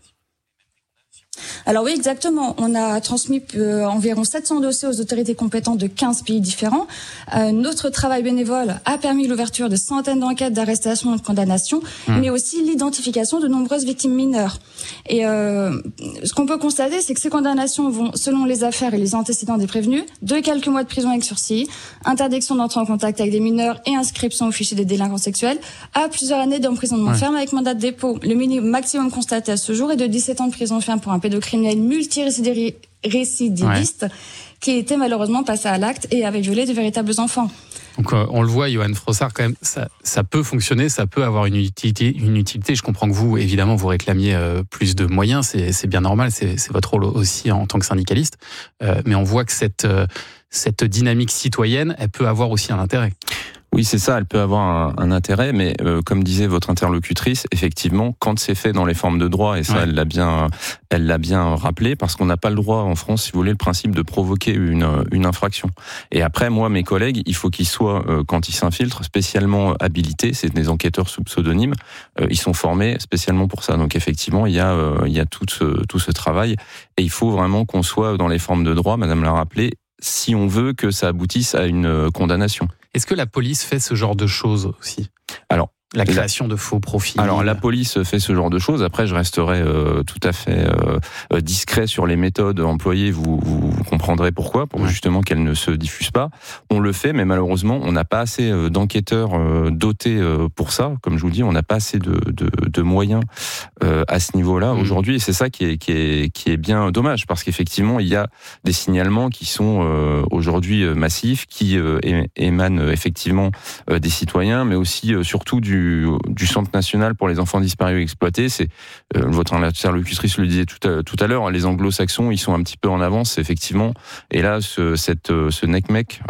Alors oui, exactement. On a transmis environ 700 dossiers aux autorités compétentes de 15 pays différents. Notre travail bénévole a permis l'ouverture de centaines d'enquêtes d'arrestation et de condamnation, mais aussi l'identification de nombreuses victimes mineures. Et ce qu'on peut constater, c'est que ces condamnations vont, selon les affaires et les antécédents des prévenus, de quelques mois de prison avec sursis, interdiction d'entrer en contact avec des mineurs et inscription au fichier des délinquants sexuels, à plusieurs années d'emprisonnement ferme avec mandat de dépôt. Le maximum constaté à ce jour est de 17 ans de prison ferme pour un pédocriminel multirécidiviste qui était malheureusement passé à l'acte et avait violé de véritables enfants. Donc on le voit, Yoann Frossard, quand même, ça peut fonctionner, ça peut avoir une utilité. Je comprends que vous, évidemment, vous réclamiez plus de moyens, c'est bien normal, c'est votre rôle aussi en tant que syndicaliste. Mais on voit que cette dynamique citoyenne, elle peut avoir aussi un intérêt. Oui, c'est ça, elle peut avoir un intérêt, mais comme disait votre interlocutrice, effectivement, quand c'est fait dans les formes de droit, et ça, elle l'a bien rappelé, parce qu'on n'a pas le droit en France, si vous voulez, le principe de provoquer une infraction. Et après, moi, mes collègues, il faut qu'ils soient, quand ils s'infiltrent, spécialement habilités. C'est des enquêteurs sous pseudonyme. Ils sont formés spécialement pour ça. Donc effectivement, il y a tout ce travail, et il faut vraiment qu'on soit dans les formes de droit, Madame l'a rappelé, si on veut que ça aboutisse à une condamnation. Est-ce que la police fait ce genre de choses aussi ? Alors, la création de faux profils. Alors la police fait ce genre de choses. Après, je resterai tout à fait discret sur les méthodes employées. Vous comprendrez pourquoi, pour justement qu'elles ne se diffusent pas. On le fait, mais malheureusement, on n'a pas assez d'enquêteurs dotés pour ça. Comme je vous dis, on n'a pas assez de moyens à ce niveau-là aujourd'hui. Et c'est ça qui est bien dommage, parce qu'effectivement, il y a des signalements qui sont aujourd'hui massifs, qui émanent effectivement des citoyens, mais aussi surtout du Centre national pour les enfants disparus et exploités. C'est votre interlocutrice le disait tout à l'heure, les anglo-saxons, ils sont un petit peu en avance, effectivement. Et là, ce NECMEC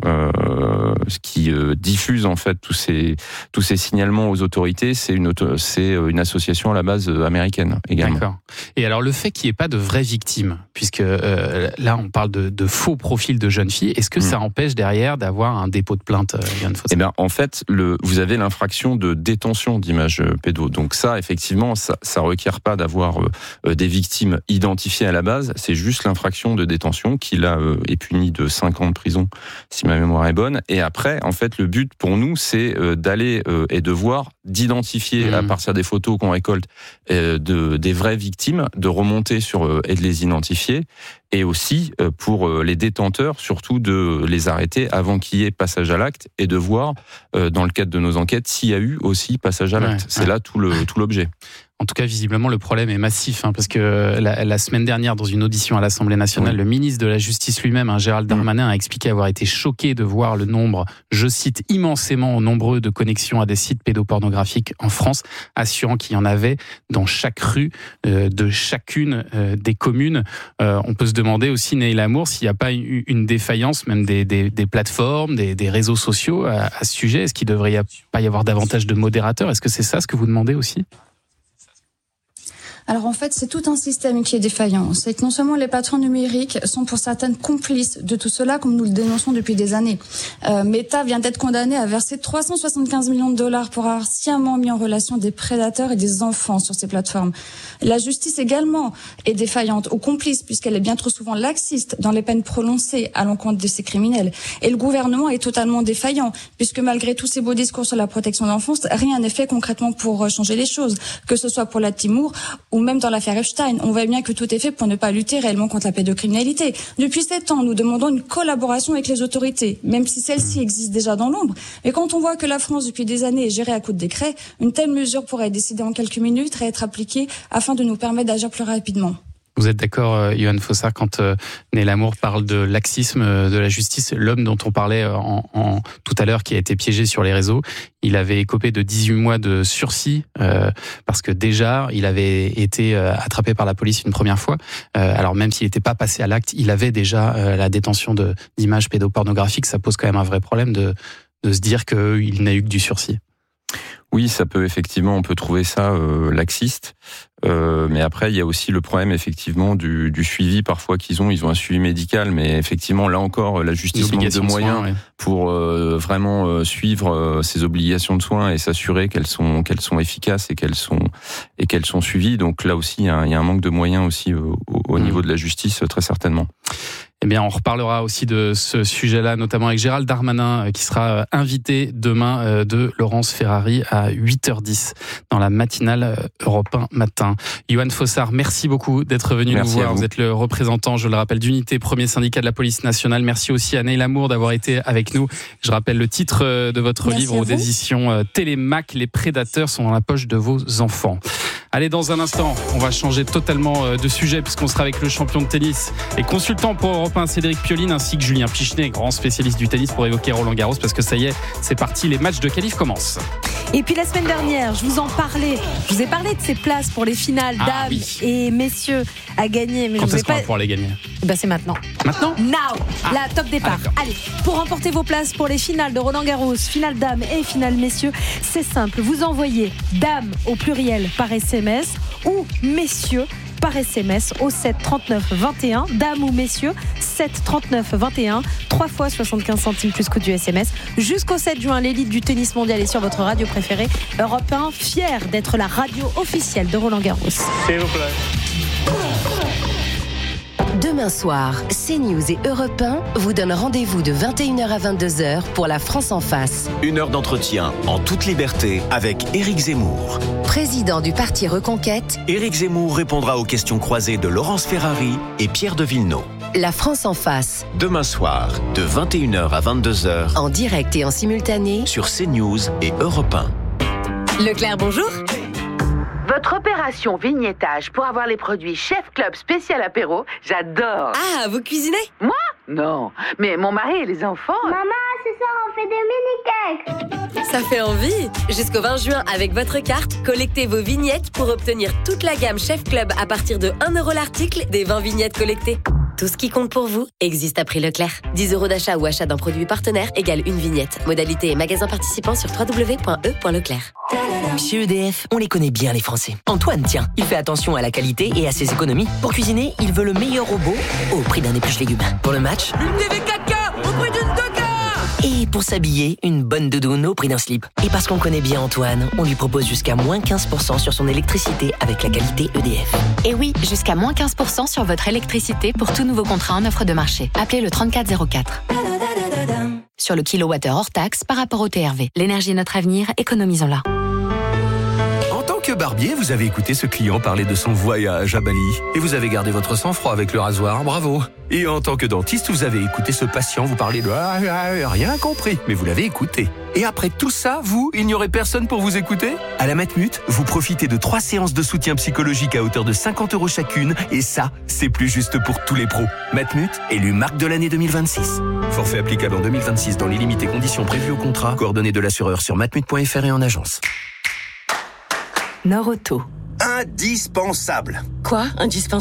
qui diffuse en fait tous ces signalements aux autorités, c'est une association à la base américaine également. D'accord. Et alors le fait qu'il n'y ait pas de vraies victimes, puisque là on parle de faux profils de jeunes filles, est-ce que ça empêche derrière d'avoir un dépôt de plainte, Yoann Frossard ? Eh bien, en fait, vous avez l'infraction de détention d'images pédo. Donc ça, effectivement, ça requiert pas d'avoir des victimes identifiées à la base. C'est juste l'infraction de détention qui là est punie de 5 ans de prison, si ma mémoire est bonne. Et après, en fait, le but pour nous, c'est d'aller et de voir, d'identifier à partir des photos qu'on récolte des vraies victimes, de remonter et de les identifier. Et aussi pour les détenteurs, surtout de les arrêter avant qu'il y ait passage à l'acte et de voir, dans le cadre de nos enquêtes, s'il y a eu aussi passage à l'acte. C'est là tout l'objet. En tout cas, visiblement, le problème est massif, parce que la semaine dernière, dans une audition à l'Assemblée nationale, le ministre de la Justice lui-même, Gérald Darmanin, a expliqué avoir été choqué de voir le nombre, je cite, immensément nombreux de connexions à des sites pédopornographiques en France, assurant qu'il y en avait dans chaque rue de chacune des communes. On peut se demander aussi, Neil Amour, s'il n'y a pas une défaillance, même des plateformes, des réseaux sociaux à ce sujet. Est-ce qu'il ne devrait pas y avoir davantage de modérateurs ? Est-ce que c'est ça ce que vous demandez aussi ? Alors en fait, c'est tout un système qui est défaillant. C'est que non seulement les plateformes numériques sont pour certaines complices de tout cela, comme nous le dénonçons depuis des années. Meta vient d'être condamné à verser 375 millions de dollars pour avoir sciemment mis en relation des prédateurs et des enfants sur ces plateformes. La justice également est défaillante ou complice, puisqu'elle est bien trop souvent laxiste dans les peines prononcées à l'encontre de ces criminels. Et le gouvernement est totalement défaillant, puisque malgré tous ces beaux discours sur la protection de l'enfance, rien n'est fait concrètement pour changer les choses, que ce soit pour la Timur ou ou même dans l'affaire Epstein, on voit bien que tout est fait pour ne pas lutter réellement contre la pédocriminalité. Depuis 7 ans, nous demandons une collaboration avec les autorités, même si celle-ci existe déjà dans l'ombre. Mais quand on voit que la France, depuis des années, est gérée à coup de décret, une telle mesure pourrait être décidée en quelques minutes et être appliquée afin de nous permettre d'agir plus rapidement. Vous êtes d'accord, Yohann Fossard, quand Né Lamour parle de laxisme de la justice, l'homme dont on parlait tout à l'heure, qui a été piégé sur les réseaux, il avait écopé de 18 mois de sursis, parce que déjà, il avait été attrapé par la police une première fois. Alors même s'il n'était pas passé à l'acte, il avait déjà la détention d'images pédopornographiques. Ça pose quand même un vrai problème de se dire qu'il n'a eu que du sursis. Oui, ça peut effectivement, on peut trouver ça laxiste. Mais après, il y a aussi le problème effectivement du suivi parfois qu'ils ont. Ils ont un suivi médical, mais effectivement, là encore, la justice manque de moyens pour vraiment suivre ces obligations de soins et s'assurer qu'elles sont efficaces et qu'elles sont suivies. Donc là aussi, il y a un manque de moyens aussi au niveau de la justice, très certainement. Eh bien, on reparlera aussi de ce sujet-là, notamment avec Gérald Darmanin, qui sera invité demain de Laurence Ferrari à 8h10 dans la matinale Europe 1 matin. Yohann Fossard, merci beaucoup d'être venu nous voir. Vous êtes le représentant, je le rappelle, d'Unité, premier syndicat de la police nationale. Merci aussi à Né Lamour d'avoir été avec nous. Je rappelle le titre de votre livre aux éditions Télémac, Les prédateurs sont dans la poche de vos enfants. Allez, dans un instant, on va changer totalement de sujet puisqu'on sera avec le champion de tennis et consultant pour Europe 1, Cédric Pioline, ainsi que Julien Pichenet, grand spécialiste du tennis, pour évoquer Roland Garros, parce que ça y est, c'est parti, les matchs de qualif commencent. Et puis la semaine dernière, je vous ai parlé de ces places pour les finales dames et messieurs à gagner. Mais quand est-ce qu'on va pouvoir les gagner ? C'est maintenant. Maintenant ? Now. Là, top départ. Allez, pour remporter vos places pour les finales de Roland Garros, finale dames et finale messieurs, c'est simple. Vous envoyez dames au pluriel par SMS ou messieurs par SMS au 7 39 21, dames ou messieurs 7 39 21, 3 fois 75 centimes plus coût du SMS. Jusqu'au 7 juin, l'élite du tennis mondial est sur votre radio préférée, Europe 1, fière d'être la radio officielle de Roland Garros. S'il vous plaît. Demain soir, CNews et Europe 1 vous donnent rendez-vous de 21h à 22h pour La France en face. 1 heure d'entretien en toute liberté avec Éric Zemmour. Président du parti Reconquête, Éric Zemmour répondra aux questions croisées de Laurence Ferrari et Pierre de Villeneuve. La France en face. Demain soir, de 21h à 22h. En direct et en simultané. Sur CNews et Europe 1. Leclerc, bonjour. Votre opération vignettage pour avoir les produits Chef Club spécial apéro, j'adore. Ah, vous cuisinez ? Moi ? Non, mais mon mari et les enfants... Maman, ce soir on fait des mini-cakes. Ça fait envie. Jusqu'au 20 juin, avec votre carte, collectez vos vignettes pour obtenir toute la gamme Chef Club à partir de 1 € l'article des 20 vignettes collectées. Tout ce qui compte pour vous existe à prix Leclerc. 10 € d'achat ou achat d'un produit partenaire égale une vignette. Modalité et magasin participant sur www.e.leclerc. Chez EDF, on les connaît bien les Français. Antoine, tiens, il fait attention à la qualité et à ses économies. Pour cuisiner, il veut le meilleur robot au prix d'un épluche légumes. Pour le match, une TV 4K au prix d'une 2K. Et pour s'habiller, une bonne doudoune au prix d'un slip. Et parce qu'on connaît bien Antoine, on lui propose jusqu'à moins 15% sur son électricité avec la qualité EDF. Et oui, jusqu'à moins 15% sur votre électricité pour tout nouveau contrat en offre de marché. Appelez le 3404. Sur le kilowattheure hors taxe par rapport au TRV. L'énergie est notre avenir, économisons-la. En tant que barbier, vous avez écouté ce client parler de son voyage à Bali. Et vous avez gardé votre sang-froid avec le rasoir, bravo. Et en tant que dentiste, vous avez écouté ce patient vous parler de rien compris, mais vous l'avez écouté. Et après tout ça, il n'y aurait personne pour vous écouter ? À la Matmut, vous profitez de 3 séances de soutien psychologique à hauteur de 50 € chacune, et ça, c'est plus juste pour tous les pros. Matmut, élu marque de l'année 2026. Forfait applicable en 2026 dans les limites et conditions prévues au contrat. Coordonnées de l'assureur sur matmut.fr et en agence. Norauto. Indispensable. Quoi, indispensable ?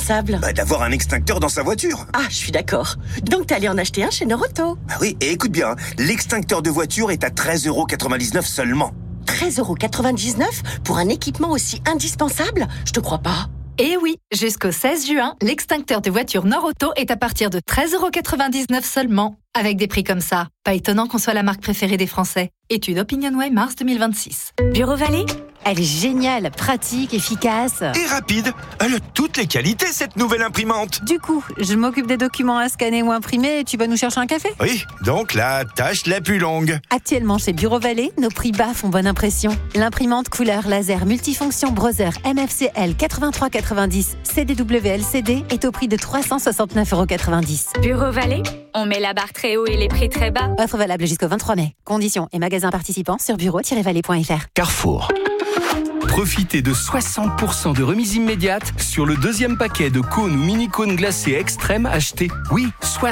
D'avoir un extincteur dans sa voiture. Ah, je suis d'accord. Donc t'es allé en acheter un chez Norauto. Oui, et écoute bien, l'extincteur de voiture est à 13,99 € seulement. 13,99 € pour un équipement aussi indispensable ? Je te crois pas. Eh oui, jusqu'au 16 juin, l'extincteur de voiture Norauto est à partir de 13,99 € seulement. Avec des prix comme ça, pas étonnant qu'on soit la marque préférée des Français. Étude OpinionWay mars 2026. Bureau Vallée, Elle est géniale, pratique, efficace. Et rapide. Elle a toutes les qualités, cette nouvelle imprimante. Du coup, je m'occupe des documents à scanner ou imprimer et tu vas nous chercher un café ? Oui, donc la tâche la plus longue. Actuellement chez Bureau Vallée, nos prix bas font bonne impression. L'imprimante couleur laser multifonction Brother MFCL 8390 CDW-LCD est au prix de 369,90 €. Bureau Vallée, on met la barre très haut et les prix très bas. Offre valable jusqu'au 23 mai. Conditions et magasins participants sur bureau-vallée.fr. Carrefour. Profitez de 60% de remise immédiate sur le deuxième paquet de cônes ou mini-cônes glacés Extrême achetés. Oui,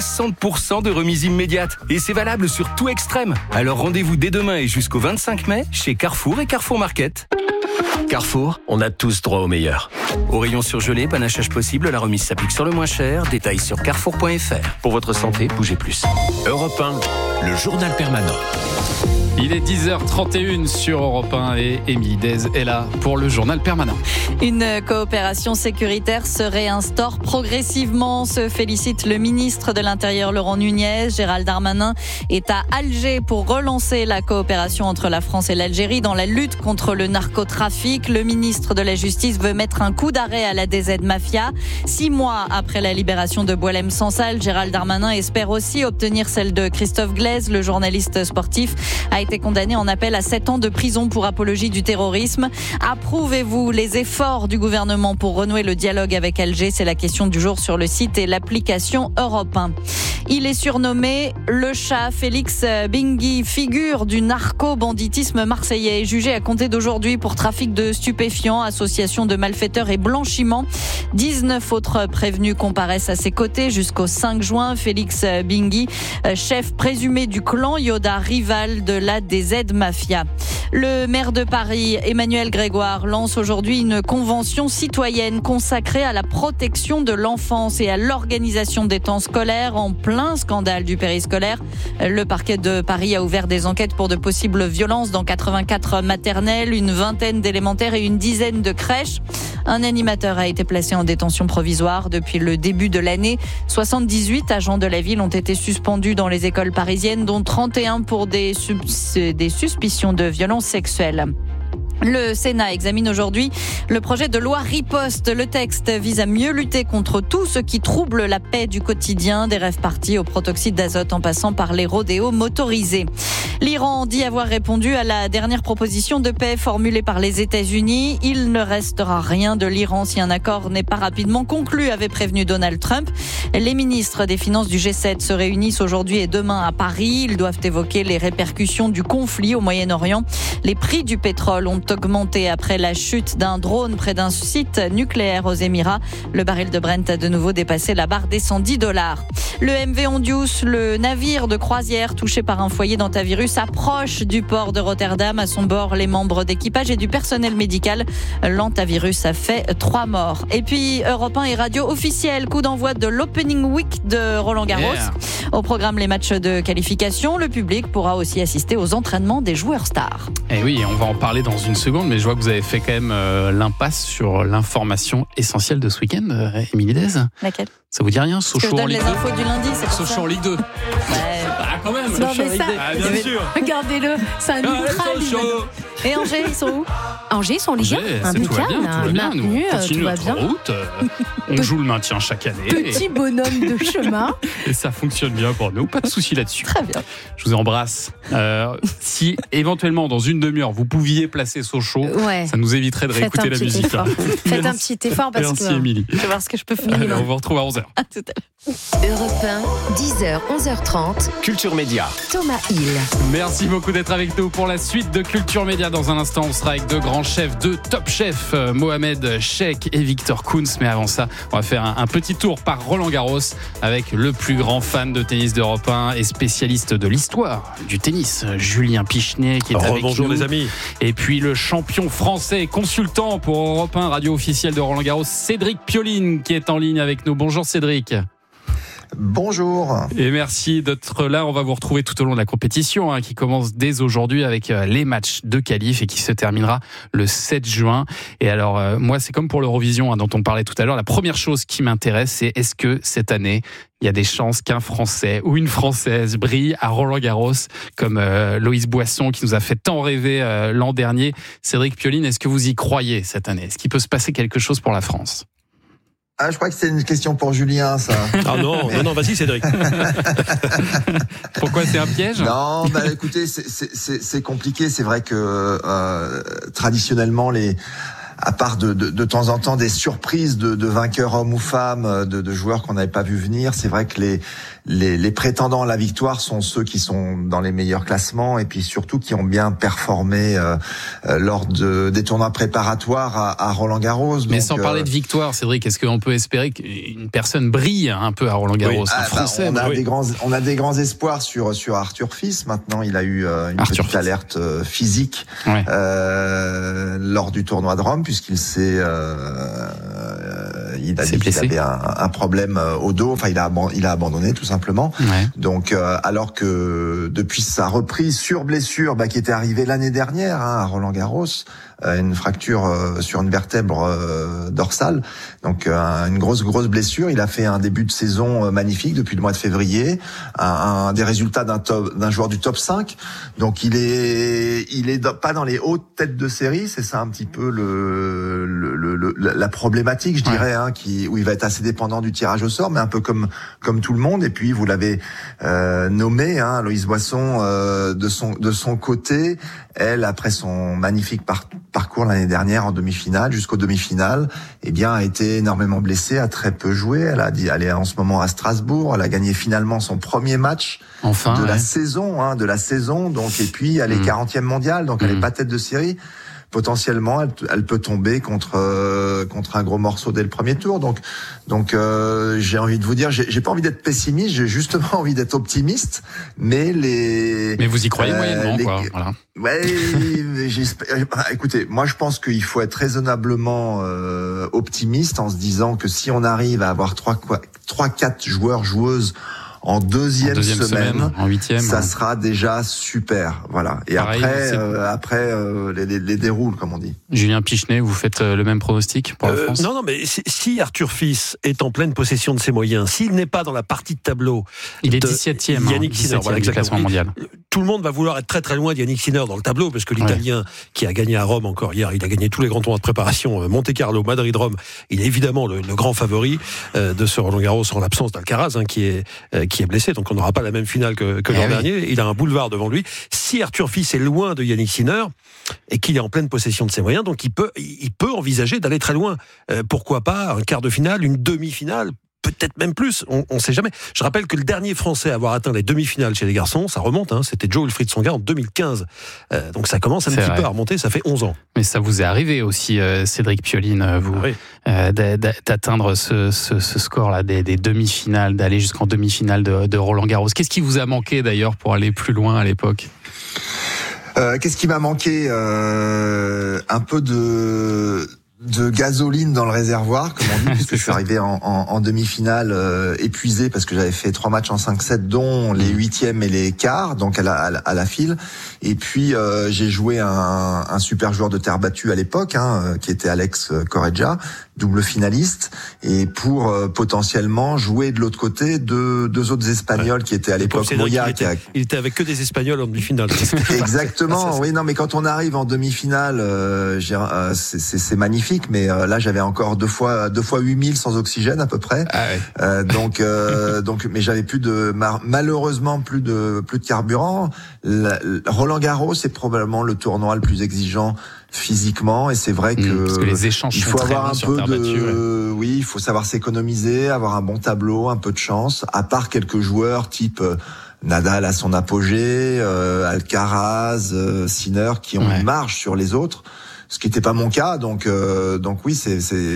60% de remise immédiate. Et c'est valable sur tout Extrême. Alors rendez-vous dès demain et jusqu'au 25 mai chez Carrefour et Carrefour Market. Carrefour, on a tous droit au meilleur. Au rayon surgelé, panachage possible, la remise s'applique sur le moins cher. Détails sur carrefour.fr. Pour votre santé, bougez plus. Europe 1, le journal permanent. Il est 10h31 sur Europe 1 et Émilie Dez est là pour le journal permanent. Une coopération sécuritaire se réinstaure progressivement, se félicite le ministre de l'Intérieur Laurent Nunez. Gérald Darmanin est à Alger pour relancer la coopération entre la France et l'Algérie dans la lutte contre le narcotrafic. Le ministre de la Justice veut mettre un coup d'arrêt à la DZ Mafia. 6 mois après la libération de Boualem Sansal, Gérald Darmanin espère aussi obtenir celle de Christophe Glaise. Le journaliste sportif a été condamné en appel à 7 ans de prison pour apologie du terrorisme. Approuvez-vous les efforts du gouvernement pour renouer le dialogue avec Alger ? C'est la question du jour sur le site et l'application Europe 1. Il est surnommé le chat. Félix Bingui, figure du narco-banditisme marseillais, est jugé à compter d'aujourd'hui pour trafic de stupéfiants, association de malfaiteurs et blanchiment. 19 autres prévenus comparaissent à ses côtés jusqu'au 5 juin. Félix Bingui, chef présumé du clan Yoda, rival de la DZ Mafia. Le maire de Paris, Emmanuel Grégoire, lance aujourd'hui une convention citoyenne consacrée à la protection de l'enfance et à l'organisation des temps scolaires en plein scandale du périscolaire. Le parquet de Paris a ouvert des enquêtes pour de possibles violences dans 84 maternelles, une vingtaine d'élémentaires et une dizaine de crèches. Un animateur a été placé en détention provisoire depuis le début de l'année. 78 agents de la ville ont été suspendus dans les écoles parisiennes, dont 31 pour des suspicions de violences sexuelles. Le Sénat examine aujourd'hui le projet de loi Riposte. Le texte vise à mieux lutter contre tout ce qui trouble la paix du quotidien, des rave-parties au protoxyde d'azote en passant par les rodéos motorisés. L'Iran dit avoir répondu à la dernière proposition de paix formulée par les États-Unis. Il ne restera rien de l'Iran si un accord n'est pas rapidement conclu, avait prévenu Donald Trump. Les ministres des Finances du G7 se réunissent aujourd'hui et demain à Paris. Ils doivent évoquer les répercussions du conflit au Moyen-Orient. Les prix du pétrole ont augmenté après la chute d'un drone près d'un site nucléaire aux Émirats. Le baril de Brent a de nouveau dépassé la barre des $110. Le MV Ondius, le navire de croisière touché par un foyer d'hantavirus, approche du port de Rotterdam. À son bord, les membres d'équipage et du personnel médical. L'hantavirus a fait 3 morts. Et puis, Europe 1 et radio officielle, coup d'envoi de l'Opening Week de Roland-Garros. Yeah. Au programme, les matchs de qualification. Le public pourra aussi assister aux entraînements des joueurs stars. Et oui, on va en parler dans une seconde, mais je vois que vous avez fait quand même l'impasse sur l'information essentielle de ce week-end, Émilie Dez. Laquelle ? Ça vous dit rien, Sochaux en Ligue 2 ? Je donne les infos du lundi, c'est pour ça. Sochaux en Ligue 2. Ouais. Ah, quand même. Non, mais ça, bien sûr. Regardez-le, c'est un ultra. Et Angers, ils sont où ? Angers, ils sont en Ligue 1. Impeccable, tout va bien. Nous, on continue notre route. On joue le maintien chaque année. Petit bonhomme de chemin. Et ça fonctionne bien pour nous. Pas de souci là-dessus. Très bien. Je vous embrasse. Si éventuellement, dans une demi-heure, vous pouviez placer Sochaux, ça nous éviterait de réécouter la musique. Faites un petit effort parce Merci, que. Émilie. Je vais voir ce que je peux faire. On vous retrouve à 11h. À tout à l'heure. Europe 1, 10h, 11h30. Culture Média. Thomas Hill. Merci beaucoup d'être avec nous pour la suite de Culture Média. Dans un instant, on sera avec 2 grands chefs, 2 top chefs, Mohamed Cheikh et Victor Kunz. Mais avant ça, on va faire un petit tour par Roland-Garros avec le plus grand fan de tennis d'Europe 1 et spécialiste de l'histoire du tennis, Julien Pichenet, qui est avec nous. Bonjour les amis. Et puis le champion français, consultant pour Europe 1, radio officielle de Roland-Garros, Cédric Pioline, qui est en ligne avec nous. Bonjour Cédric. Bonjour. Et merci d'être là. On va vous retrouver tout au long de la compétition qui commence dès aujourd'hui avec les matchs de qualif et qui se terminera le 7 juin. Et alors, moi, c'est comme pour l'Eurovision dont on parlait tout à l'heure. La première chose qui m'intéresse, c'est est-ce que cette année, il y a des chances qu'un Français ou une Française brille à Roland-Garros comme Loïs Boisson qui nous a fait tant rêver l'an dernier. Cédric Pioline, est-ce que vous y croyez cette année ? Est-ce qu'il peut se passer quelque chose pour la France ? Ah, je crois que c'est une question pour Julien, ça. Ah non, vas-y Cédric. Pourquoi c'est un piège ? Non, écoutez, c'est compliqué. C'est vrai que traditionnellement, à part de temps en temps des surprises de vainqueurs hommes ou femmes, de joueurs qu'on n'avait pas vu venir, c'est vrai que les prétendants à la victoire sont ceux qui sont dans les meilleurs classements et puis surtout qui ont bien performé lors des tournois préparatoires à Roland-Garros. Mais sans parler de victoire, Cédric, est-ce qu'on peut espérer qu'une personne brille un peu à Roland-Garros, un Français ? On a des grands espoirs sur Arthur Fils. Maintenant, il a eu une petite alerte physique lors du tournoi de Rome, puisqu'il s'est il avait un problème au dos. Enfin, il a abandonné tout simplement. Ouais. Donc, alors que depuis sa reprise sur blessure, qui était arrivée l'année dernière à Roland-Garros, une fracture sur une vertèbre dorsale, donc une grosse blessure. Il a fait un début de saison magnifique depuis le mois de février, un des résultats d'un joueur du top 5. Donc il est pas dans les hautes têtes de série, c'est ça un petit peu la problématique, je dirais, où il va être assez dépendant du tirage au sort, mais un peu comme tout le monde. Et puis vous l'avez nommé, Loïs Boisson, de son côté, elle, après son magnifique parcours l'année dernière en demi-finale, jusqu'aux demi-finales, a été énormément blessée, a très peu joué. Elle est en ce moment à Strasbourg. Elle a gagné finalement son premier match de la saison. Donc, et puis elle est 40e mondiale, donc elle est pas tête de série. Potentiellement, elle peut tomber contre un gros morceau dès le premier tour. Donc, j'ai envie de vous dire, j'ai pas envie d'être pessimiste, j'ai justement envie d'être optimiste. Mais vous y croyez moyennement, quoi. Voilà. Ouais, écoutez, moi je pense qu'il faut être raisonnablement optimiste en se disant que si on arrive à avoir 3-4 joueuses en deuxième semaine, en huitième, ça sera déjà super, voilà. Et pareil, après les déroule, comme on dit. Julien Pichenet, vous faites le même pronostic pour la France ? Non, mais si Arthur Fils est en pleine possession de ses moyens, s'il n'est pas dans la partie de tableau, il est 17e, Yannick Sinner, voilà, du classement mondial. Tout le monde va vouloir être très très loin de Yannick Sinner dans le tableau, parce que l'Italien qui a gagné à Rome encore hier, il a gagné tous les grands tournois de préparation, Monte-Carlo, Madrid, Rome, il est évidemment le grand favori de ce Roland-Garros en l'absence d'Alcaraz, qui est blessé, donc on n'aura pas la même finale que l'an dernier. Il a un boulevard devant lui. Si Arthur Fils est loin de Yannick Sinner et qu'il est en pleine possession de ses moyens, donc il peut envisager d'aller très loin. Pourquoi pas un quart de finale, une demi-finale, peut-être même plus, on ne sait jamais. Je rappelle que le dernier Français à avoir atteint les demi-finales chez les garçons, ça remonte, c'était Jo-Wilfried Tsonga en 2015. Donc ça commence un petit peu à remonter, ça fait 11 ans. Mais ça vous est arrivé aussi, Cédric Pioline, d'atteindre ce score-là, des demi-finales, d'aller jusqu'en demi-finale de Roland-Garros. Qu'est-ce qui vous a manqué d'ailleurs pour aller plus loin à l'époque ? Qu'est-ce qui m'a manqué ? Un peu de gasoline dans le réservoir, comme on dit, puisque je suis arrivé en demi-finale épuisé parce que j'avais fait 3 matchs en 5-7, dont les 8e et les quarts, donc à la file. Et puis j'ai joué un super joueur de terre battue à l'époque, qui était Alex Correggia, double finaliste, et pour potentiellement jouer de l'autre côté deux autres Espagnols qui étaient à l'époque Moya. Il était avec que des Espagnols en demi-finale. Exactement. Oui, non, mais quand on arrive en demi-finale, c'est magnifique. Mais là, j'avais encore deux fois 8000 sans oxygène à peu près. Donc, mais j'avais malheureusement plus de carburant. Roland-Garros, c'est probablement le tournoi le plus exigeant physiquement, et c'est vrai que les échanges il faut avoir un peu il faut savoir s'économiser, avoir un bon tableau, un peu de chance. À part quelques joueurs type Nadal à son apogée, Alcaraz, Sinner, qui ont une marge sur les autres, ce qui n'était pas mon cas. Donc oui,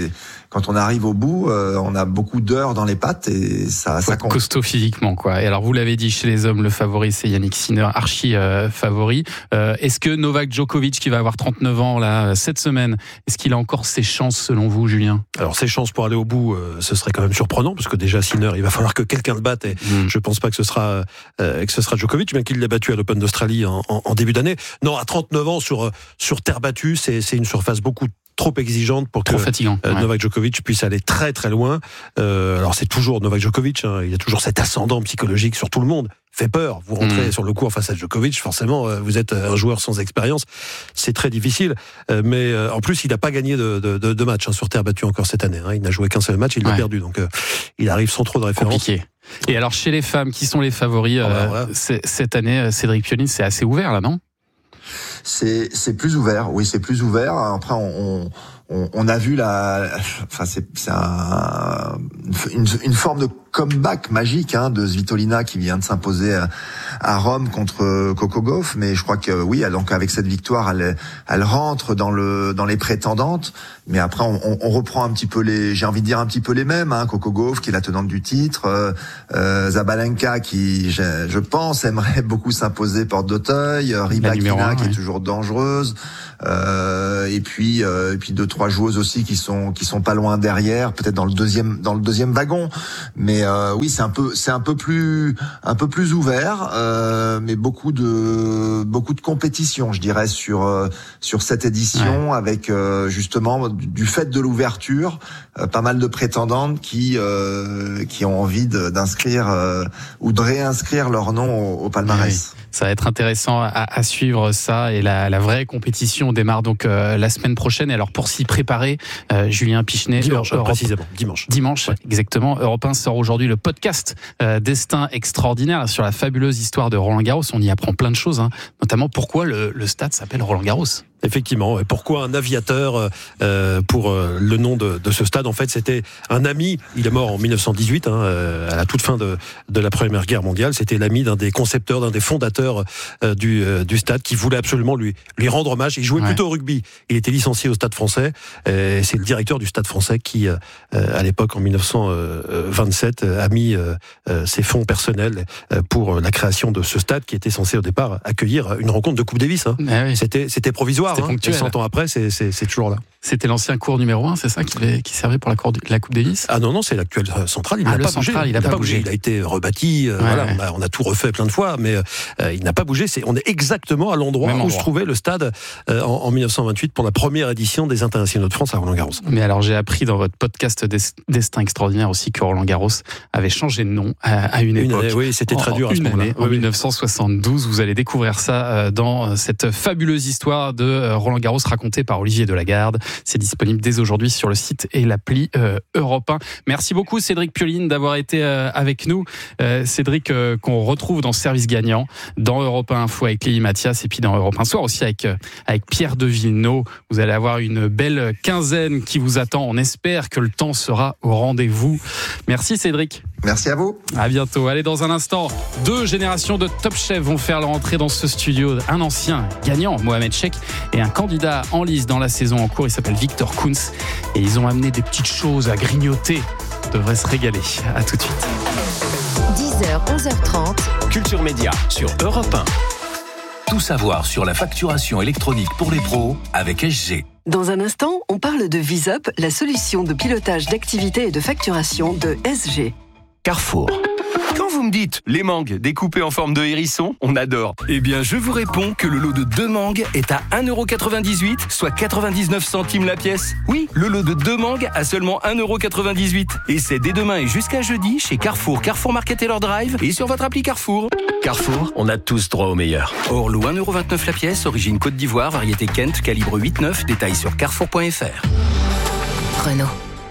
quand on arrive au bout, on a beaucoup d'heures dans les pattes et ça compte. Costaud physiquement, quoi. Et alors, vous l'avez dit, chez les hommes, le favori, c'est Yannick Sinner, archi favori. Est-ce que Novak Djokovic, qui va avoir 39 ans là cette semaine, est-ce qu'il a encore ses chances selon vous, Julien ? Alors, ses chances pour aller au bout, ce serait quand même surprenant, parce que déjà Sinner, il va falloir que quelqu'un le batte, et je pense pas que ce sera Djokovic, bien qu'il l'ait battu à l'Open d'Australie en début d'année. Non, à 39 ans sur terre battue, c'est une surface beaucoup trop exigeante pour que Novak Djokovic puisse aller très très loin. Alors c'est toujours Novak Djokovic, hein, il y a toujours cet ascendant psychologique sur tout le monde. Fait peur, vous rentrez sur le court face à Djokovic, forcément vous êtes un joueur sans expérience, c'est très difficile. Mais en plus il n'a pas gagné de match sur terre battue encore cette année. Il n'a joué qu'un seul match, il l'a perdu, donc il arrive sans trop de références. Compliqué. Et alors chez les femmes, qui sont les favoris cette année, Cédric Pioline, c'est assez ouvert là, non ? C'est plus ouvert, oui, c'est plus ouvert. Après, on a vu une forme de comeback magique de Svitolina qui vient de s'imposer à Rome contre Coco Gauff, mais je crois que oui, donc avec cette victoire, elle rentre dans les prétendantes. Mais après, on reprend un petit peu j'ai envie de dire un petit peu les mêmes. Coco Gauff qui est la tenante du titre, Zabalenka qui, je pense, aimerait beaucoup s'imposer porte d'Auteuil, Rybakina qui est toujours dangereuse, et puis 2-3 joueuses aussi qui sont pas loin derrière, peut-être dans le deuxième wagon. Mais oui, c'est un peu plus ouvert, mais beaucoup de compétition, je dirais, sur cette édition, avec justement du fait de l'ouverture, pas mal de prétendantes qui ont envie d'inscrire ou de réinscrire leur nom au palmarès. Oui. Ça va être intéressant à suivre ça, et la vraie compétition démarre donc la semaine prochaine. Et alors pour s'y préparer, Julien Pichenet, précisément dimanche, exactement. Europe 1 sort aujourd'hui le podcast Destin extraordinaire sur la fabuleuse histoire de Roland Garros. On y apprend plein de choses, notamment pourquoi le stade s'appelle Roland Garros. Effectivement. Et pourquoi un aviateur pour le nom de ce stade? En fait, c'était un ami. Il est mort en 1918, à la toute fin de la Première Guerre mondiale. C'était l'ami d'un des concepteurs, d'un des fondateurs du stade, qui voulait absolument lui rendre hommage. Il jouait plutôt au rugby. Il était licencié au Stade Français. Et c'est le directeur du Stade Français qui, à l'époque, en 1927, a mis ses fonds personnels pour la création de ce stade, qui était censé au départ accueillir une rencontre de Coupe Davis. C'était provisoire. Et 100 ans après, c'est toujours là. C'était l'ancien cours numéro 1, c'est ça, qui servait pour la Coupe Davis? Ah non, c'est l'actuel central. Il n'a pas bougé. Il n'a pas bougé. Il a été rebâti. On a tout refait plein de fois, mais il n'a pas bougé. On est exactement à l'endroit où se trouvait le stade en 1928 pour la première édition des Internationaux de France à Roland-Garros. Mais alors, j'ai appris dans votre podcast Destin extraordinaire aussi que Roland-Garros avait changé de nom à une époque. Oui, c'était très dur à ce moment-là. En 1972, vous allez découvrir ça dans cette fabuleuse histoire de Roland-Garros racontée par Olivier Delagarde. C'est disponible dès aujourd'hui sur le site et l'appli Europe 1. Merci beaucoup Cédric Pioline d'avoir été avec nous. Cédric, qu'on retrouve dans Service Gagnant, dans Europe 1 Info avec Lélie Mathias, et puis dans Europe 1 Soir aussi avec Pierre de Villeneuve. Vous allez avoir une belle quinzaine qui vous attend. On espère que le temps sera au rendez-vous. Merci Cédric. Merci à vous. À bientôt. Allez, dans un instant, 2 générations de Top Chef vont faire leur entrée dans ce studio. Un ancien gagnant, Mohamed Cheikh, et un candidat en lice dans la saison en cours. Il s'appelle Victor Kunz. Et ils ont amené des petites choses à grignoter. On devrait se régaler. À tout de suite. 10h, 11h30. Culture Média sur Europe 1. Tout savoir sur la facturation électronique pour les pros avec SG. Dans un instant, on parle de VisUp, la solution de pilotage d'activité et de facturation de SG. Carrefour. Quand vous me dites les mangues découpées en forme de hérisson, on adore. Eh bien, je vous réponds que le lot de 2 mangues est à 1,98€, soit 99 centimes la pièce. Oui, le lot de 2 mangues à seulement 1,98€. Et c'est dès demain et jusqu'à jeudi chez Carrefour, Carrefour Market Taylor Drive et sur votre appli Carrefour. Carrefour, on a tous droit au meilleur. Hors lot 1,29€ la pièce, origine Côte d'Ivoire, variété Kent, calibre 8,9, détails sur carrefour.fr. Renault.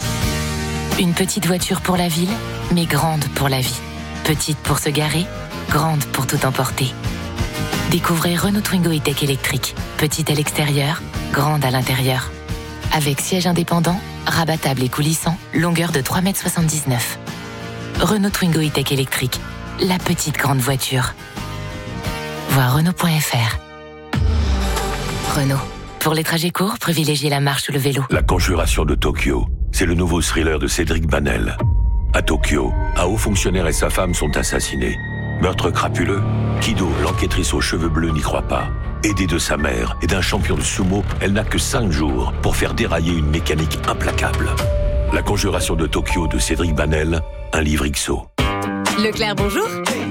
Une petite voiture pour la ville, mais grande pour la vie. Petite pour se garer, grande pour tout emporter. Découvrez Renault Twingo E-Tech électrique. Petite à l'extérieur, grande à l'intérieur. Avec siège indépendant, rabattable et coulissant, longueur de 3,79 m. Renault Twingo E-Tech électrique. La petite grande voiture. Voir Renault.fr. Renault. Pour les trajets courts, privilégiez la marche ou le vélo. La conjuration de Tokyo. c'est le nouveau thriller de Cédric Banel. À Tokyo, un haut fonctionnaire et sa femme sont assassinés. Meurtre crapuleux, Kido, l'enquêtrice aux cheveux bleus, n'y croit pas. Aidée de sa mère et d'un champion de sumo, elle n'a que 5 jours pour faire dérailler une mécanique implacable. La conjuration de Tokyo de Cédric Banel, un livre XO. Leclerc, bonjour.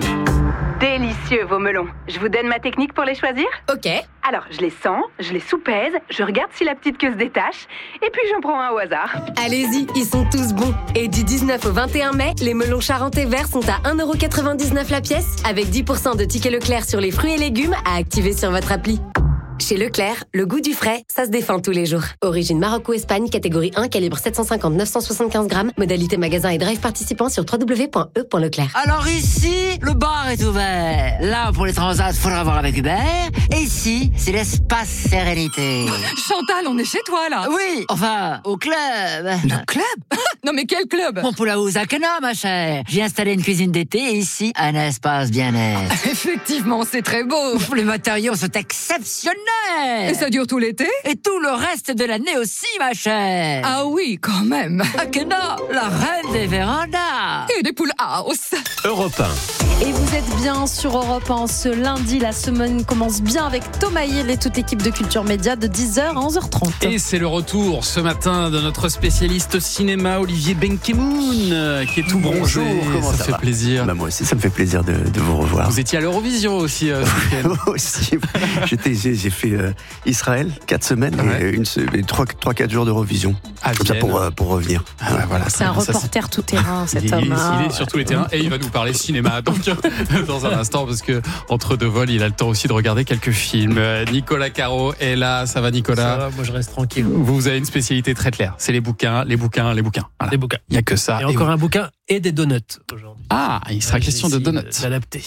Délicieux vos melons. Je vous donne ma technique pour les choisir ? Ok. Alors, je les sens, je les soupèse, je regarde si la petite queue se détache, et puis j'en prends un au hasard. Allez-y, ils sont tous bons. Et du 19 au 21 mai, les melons charentais verts sont à 1,99€ la pièce, avec 10% de tickets Leclerc sur les fruits et légumes à activer sur votre appli. Chez Leclerc, le goût du frais, ça se défend tous les jours. Origine Maroc ou Espagne, catégorie 1, calibre 750-975 grammes. Modalité magasin et drive participant sur www.e.leclerc. Alors ici, le bar est ouvert. Là, pour les transats, faudra voir avec Hubert. Et ici, c'est l'espace sérénité. Chantal, on est chez toi, là. Oui, enfin, au club. Le club ? Non mais quel club ? Mon Poulaou Zakana, ma chère. J'ai installé une cuisine d'été et ici, un espace bien-être. Effectivement, c'est très beau. Les matériaux sont exceptionnels. Et ça dure tout l'été ? Et tout le reste de l'année aussi, ma chère. Ah oui, quand même. Akena, la reine des vérandas. Et des poules house. Europe 1. Et vous êtes bien sur Europe 1 ce lundi. La semaine commence bien avec Thomas Hill et toute l'équipe de Culture Média de 10h à 11h30. Et c'est le retour ce matin de notre spécialiste cinéma, Olivier Benkemoun, qui est tout bronzé. Bonjour, comment ça fait va plaisir. Moi aussi, ça me fait plaisir de vous revoir. Vous étiez à l'Eurovision aussi. Moi aussi. J'ai fait Israël 4 semaines et 3-4 jours d'Eurovision. Comme ça pour revenir. Voilà, c'est un reporter tout terrain, cet homme. Il est sur tous les terrains et il va nous parler cinéma donc dans un instant parce que entre deux vols, il a le temps aussi de regarder quelques films. Nicolas Caro est là, ça va Nicolas ? Ça va, moi je reste tranquille. Vous avez une spécialité très claire, c'est les bouquins. Voilà. Les bouquins. Il n'y a que ça. Et encore un bouquin et des donuts aujourd'hui. Ah, il sera question de donuts. D'adapter.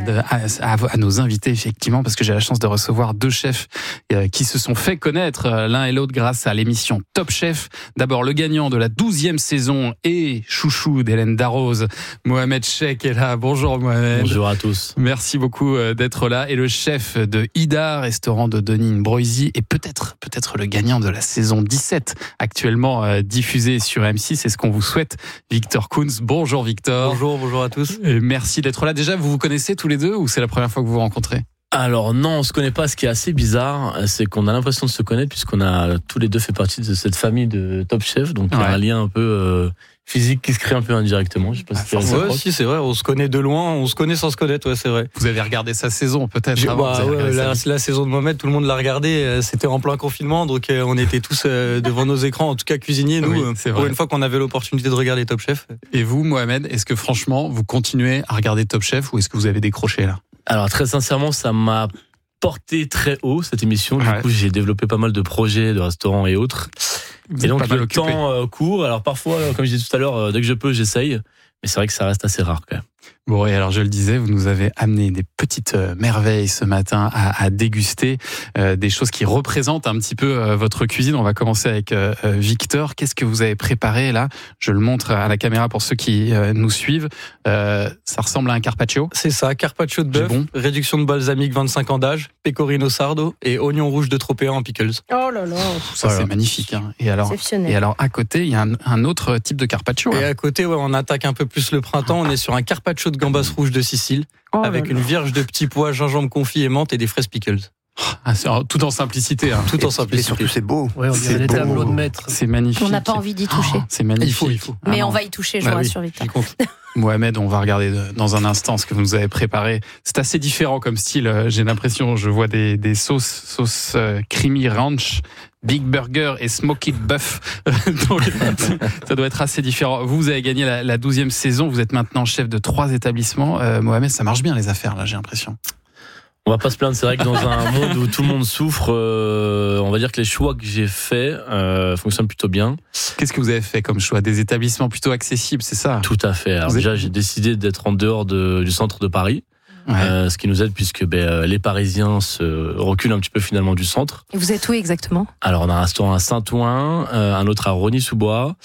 À nos invités, effectivement, parce que j'ai la chance de recevoir 2 chefs qui se sont fait connaître l'un et l'autre grâce à l'émission Top Chef. D'abord, le gagnant de la 12e saison et chouchou d'Hélène Darroze, Mohamed Cheikh est là. Bonjour Mohamed. Bonjour à tous. Merci beaucoup d'être là. Et le chef de Ida, restaurant de Denis Broisy, et peut-être le gagnant de la saison 17, actuellement diffusée sur M6. C'est ce qu'on vous souhaite, Victor Kunz. Bonjour Victor. Bonjour à tous. Et merci d'être là. Déjà, vous vous connaissez tous les deux ou c'est la première fois que vous vous rencontrez ? Alors non, on se connaît pas. Ce qui est assez bizarre, c'est qu'on a l'impression de se connaître puisqu'on a tous les deux fait partie de cette famille de Top Chef. Donc il y a un lien un peu physique qui se crée un peu indirectement. Je sais pas si c'est vrai. On se connaît de loin, on se connaît sans se connaître. Ouais, c'est vrai. Vous avez regardé sa saison peut-être avant, la saison de Mohamed, tout le monde l'a regardé. C'était en plein confinement, donc on était tous devant nos écrans, en tout cas cuisiniers. Nous, pour une fois qu'on avait l'opportunité de regarder Top Chef. Et vous, Mohamed, est-ce que franchement vous continuez à regarder Top Chef ou est-ce que vous avez décroché là ? Alors très sincèrement, ça m'a porté très haut cette émission. Du coup, j'ai développé pas mal de projets, de restaurants et autres. Et donc le temps court. Alors parfois, comme je disais tout à l'heure, dès que je peux, j'essaye. Mais c'est vrai que ça reste assez rare quand même. Bon, et alors je le disais, vous nous avez amené des petites merveilles ce matin à déguster, des choses qui représentent un petit peu votre cuisine. On va commencer avec Victor. Qu'est-ce que vous avez préparé là ? Je le montre à la caméra pour ceux qui nous suivent. Ça ressemble à un carpaccio ? C'est ça, carpaccio de bœuf, réduction de balsamique 25 ans d'âge, pecorino sardo et oignon rouge de Tropea en pickles. Oh là là, ça c'est magnifique. Hein. Et alors à côté, il y a un autre type de carpaccio. Et à côté, on attaque un peu plus le printemps. On est sur un carpaccio de gambas rouges de Sicile, avec une vierge de petits pois, gingembre confit et menthe et des fraises pickles. Tout en simplicité. Hein. Tout en simplicité. Et surtout, c'est beau. Ouais, on dirait des tableaux de maître. C'est magnifique. On n'a pas envie d'y toucher. C'est magnifique. Il faut. Mais on va y toucher, je vous rassure, Victor. Mohamed, on va regarder dans un instant ce que vous nous avez préparé. C'est assez différent comme style. J'ai l'impression, je vois des sauces creamy ranch, Big Burger et Smoky Buff. Donc, ça doit être assez différent. Vous avez gagné la 12e saison. Vous êtes maintenant chef de 3 établissements. Mohamed, ça marche bien les affaires, là, j'ai l'impression. On va pas se plaindre, c'est vrai que dans un monde où tout le monde souffre, on va dire que les choix que j'ai faits fonctionnent plutôt bien. Qu'est-ce que vous avez fait comme choix ? Des établissements plutôt accessibles, c'est ça ? Tout à fait. Alors déjà, j'ai décidé d'être en dehors du centre de Paris. Ce qui nous aide puisque les Parisiens se reculent un petit peu finalement du centre. Et vous êtes où exactement ? Alors on a un restaurant à Saint-Ouen, un autre à Rosny-sous-Bois.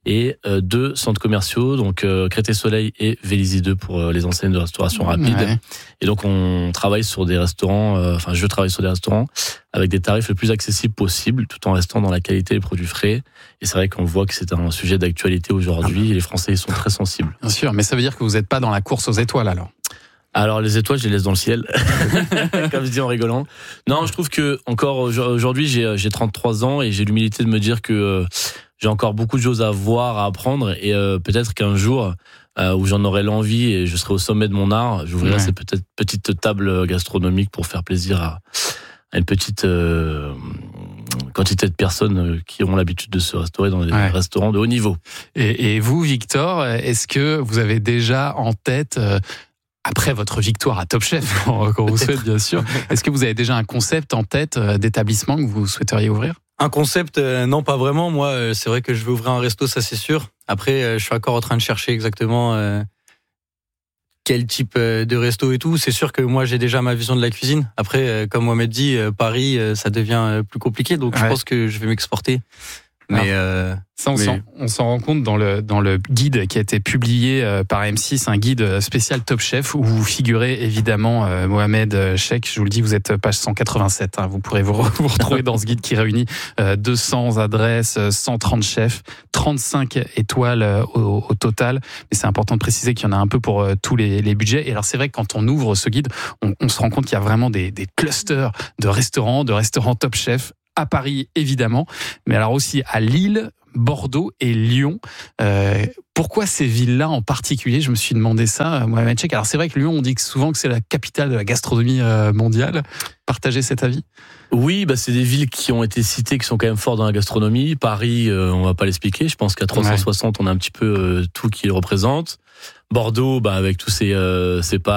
et 2 centres commerciaux, donc Créteil Soleil et Vélizy 2 pour les enseignes de restauration rapide. Ouais. Et donc on travaille sur des restaurants, je travaille sur des restaurants avec des tarifs le plus accessibles possible, tout en restant dans la qualité des produits frais. Et c'est vrai qu'on voit que c'est un sujet d'actualité aujourd'hui, et les Français y sont très sensibles. Bien sûr, mais ça veut dire que vous n'êtes pas dans la course aux étoiles alors? Alors les étoiles, je les laisse dans le ciel, comme je dis en rigolant. Non, je trouve que encore aujourd'hui, j'ai 33 ans et j'ai l'humilité de me dire que j'ai encore beaucoup de choses à voir, à apprendre, et peut-être qu'un jour où j'en aurai l'envie et je serai au sommet de mon art, j'ouvrirai cette petite table gastronomique pour faire plaisir à une petite quantité de personnes qui ont l'habitude de se restaurer dans des restaurants de haut niveau. Et vous, Victor, est-ce que vous avez déjà en tête, après votre victoire à Top Chef, qu'on vous souhaite bien sûr, est-ce que vous avez déjà un concept en tête d'établissement que vous souhaiteriez ouvrir? Un concept, non, pas vraiment. Moi, c'est vrai que je vais ouvrir un resto, ça c'est sûr. Après, je suis encore en train de chercher exactement quel type de resto et tout. C'est sûr que moi, j'ai déjà ma vision de la cuisine. Après, comme Mohamed dit, Paris, ça devient plus compliqué. Donc, je pense que je vais m'exporter. Mais ça, on s'en rend compte dans le guide qui a été publié par M6, un guide spécial Top Chef où vous figurez évidemment Mohamed Cheikh. Je vous le dis, vous êtes page 187. Vous pourrez vous retrouver dans ce guide qui réunit 200 adresses, 130 chefs, 35 étoiles au total. Mais c'est important de préciser qu'il y en a un peu pour tous les budgets. Et alors c'est vrai que quand on ouvre ce guide, on se rend compte qu'il y a vraiment des clusters de restaurants Top Chef. À Paris, évidemment, mais alors aussi à Lille, Bordeaux et Lyon. Pourquoi ces villes-là en particulier? Je me suis demandé ça, Mohamed Cheikh. Alors c'est vrai que Lyon, on dit souvent que c'est la capitale de la gastronomie mondiale. Partagez cet avis? Oui, c'est des villes qui ont été citées, qui sont quand même fortes dans la gastronomie. Paris, on va pas l'expliquer. Je pense qu'à 360, on a un petit peu tout qui le représente. Bordeaux, avec tous ses pas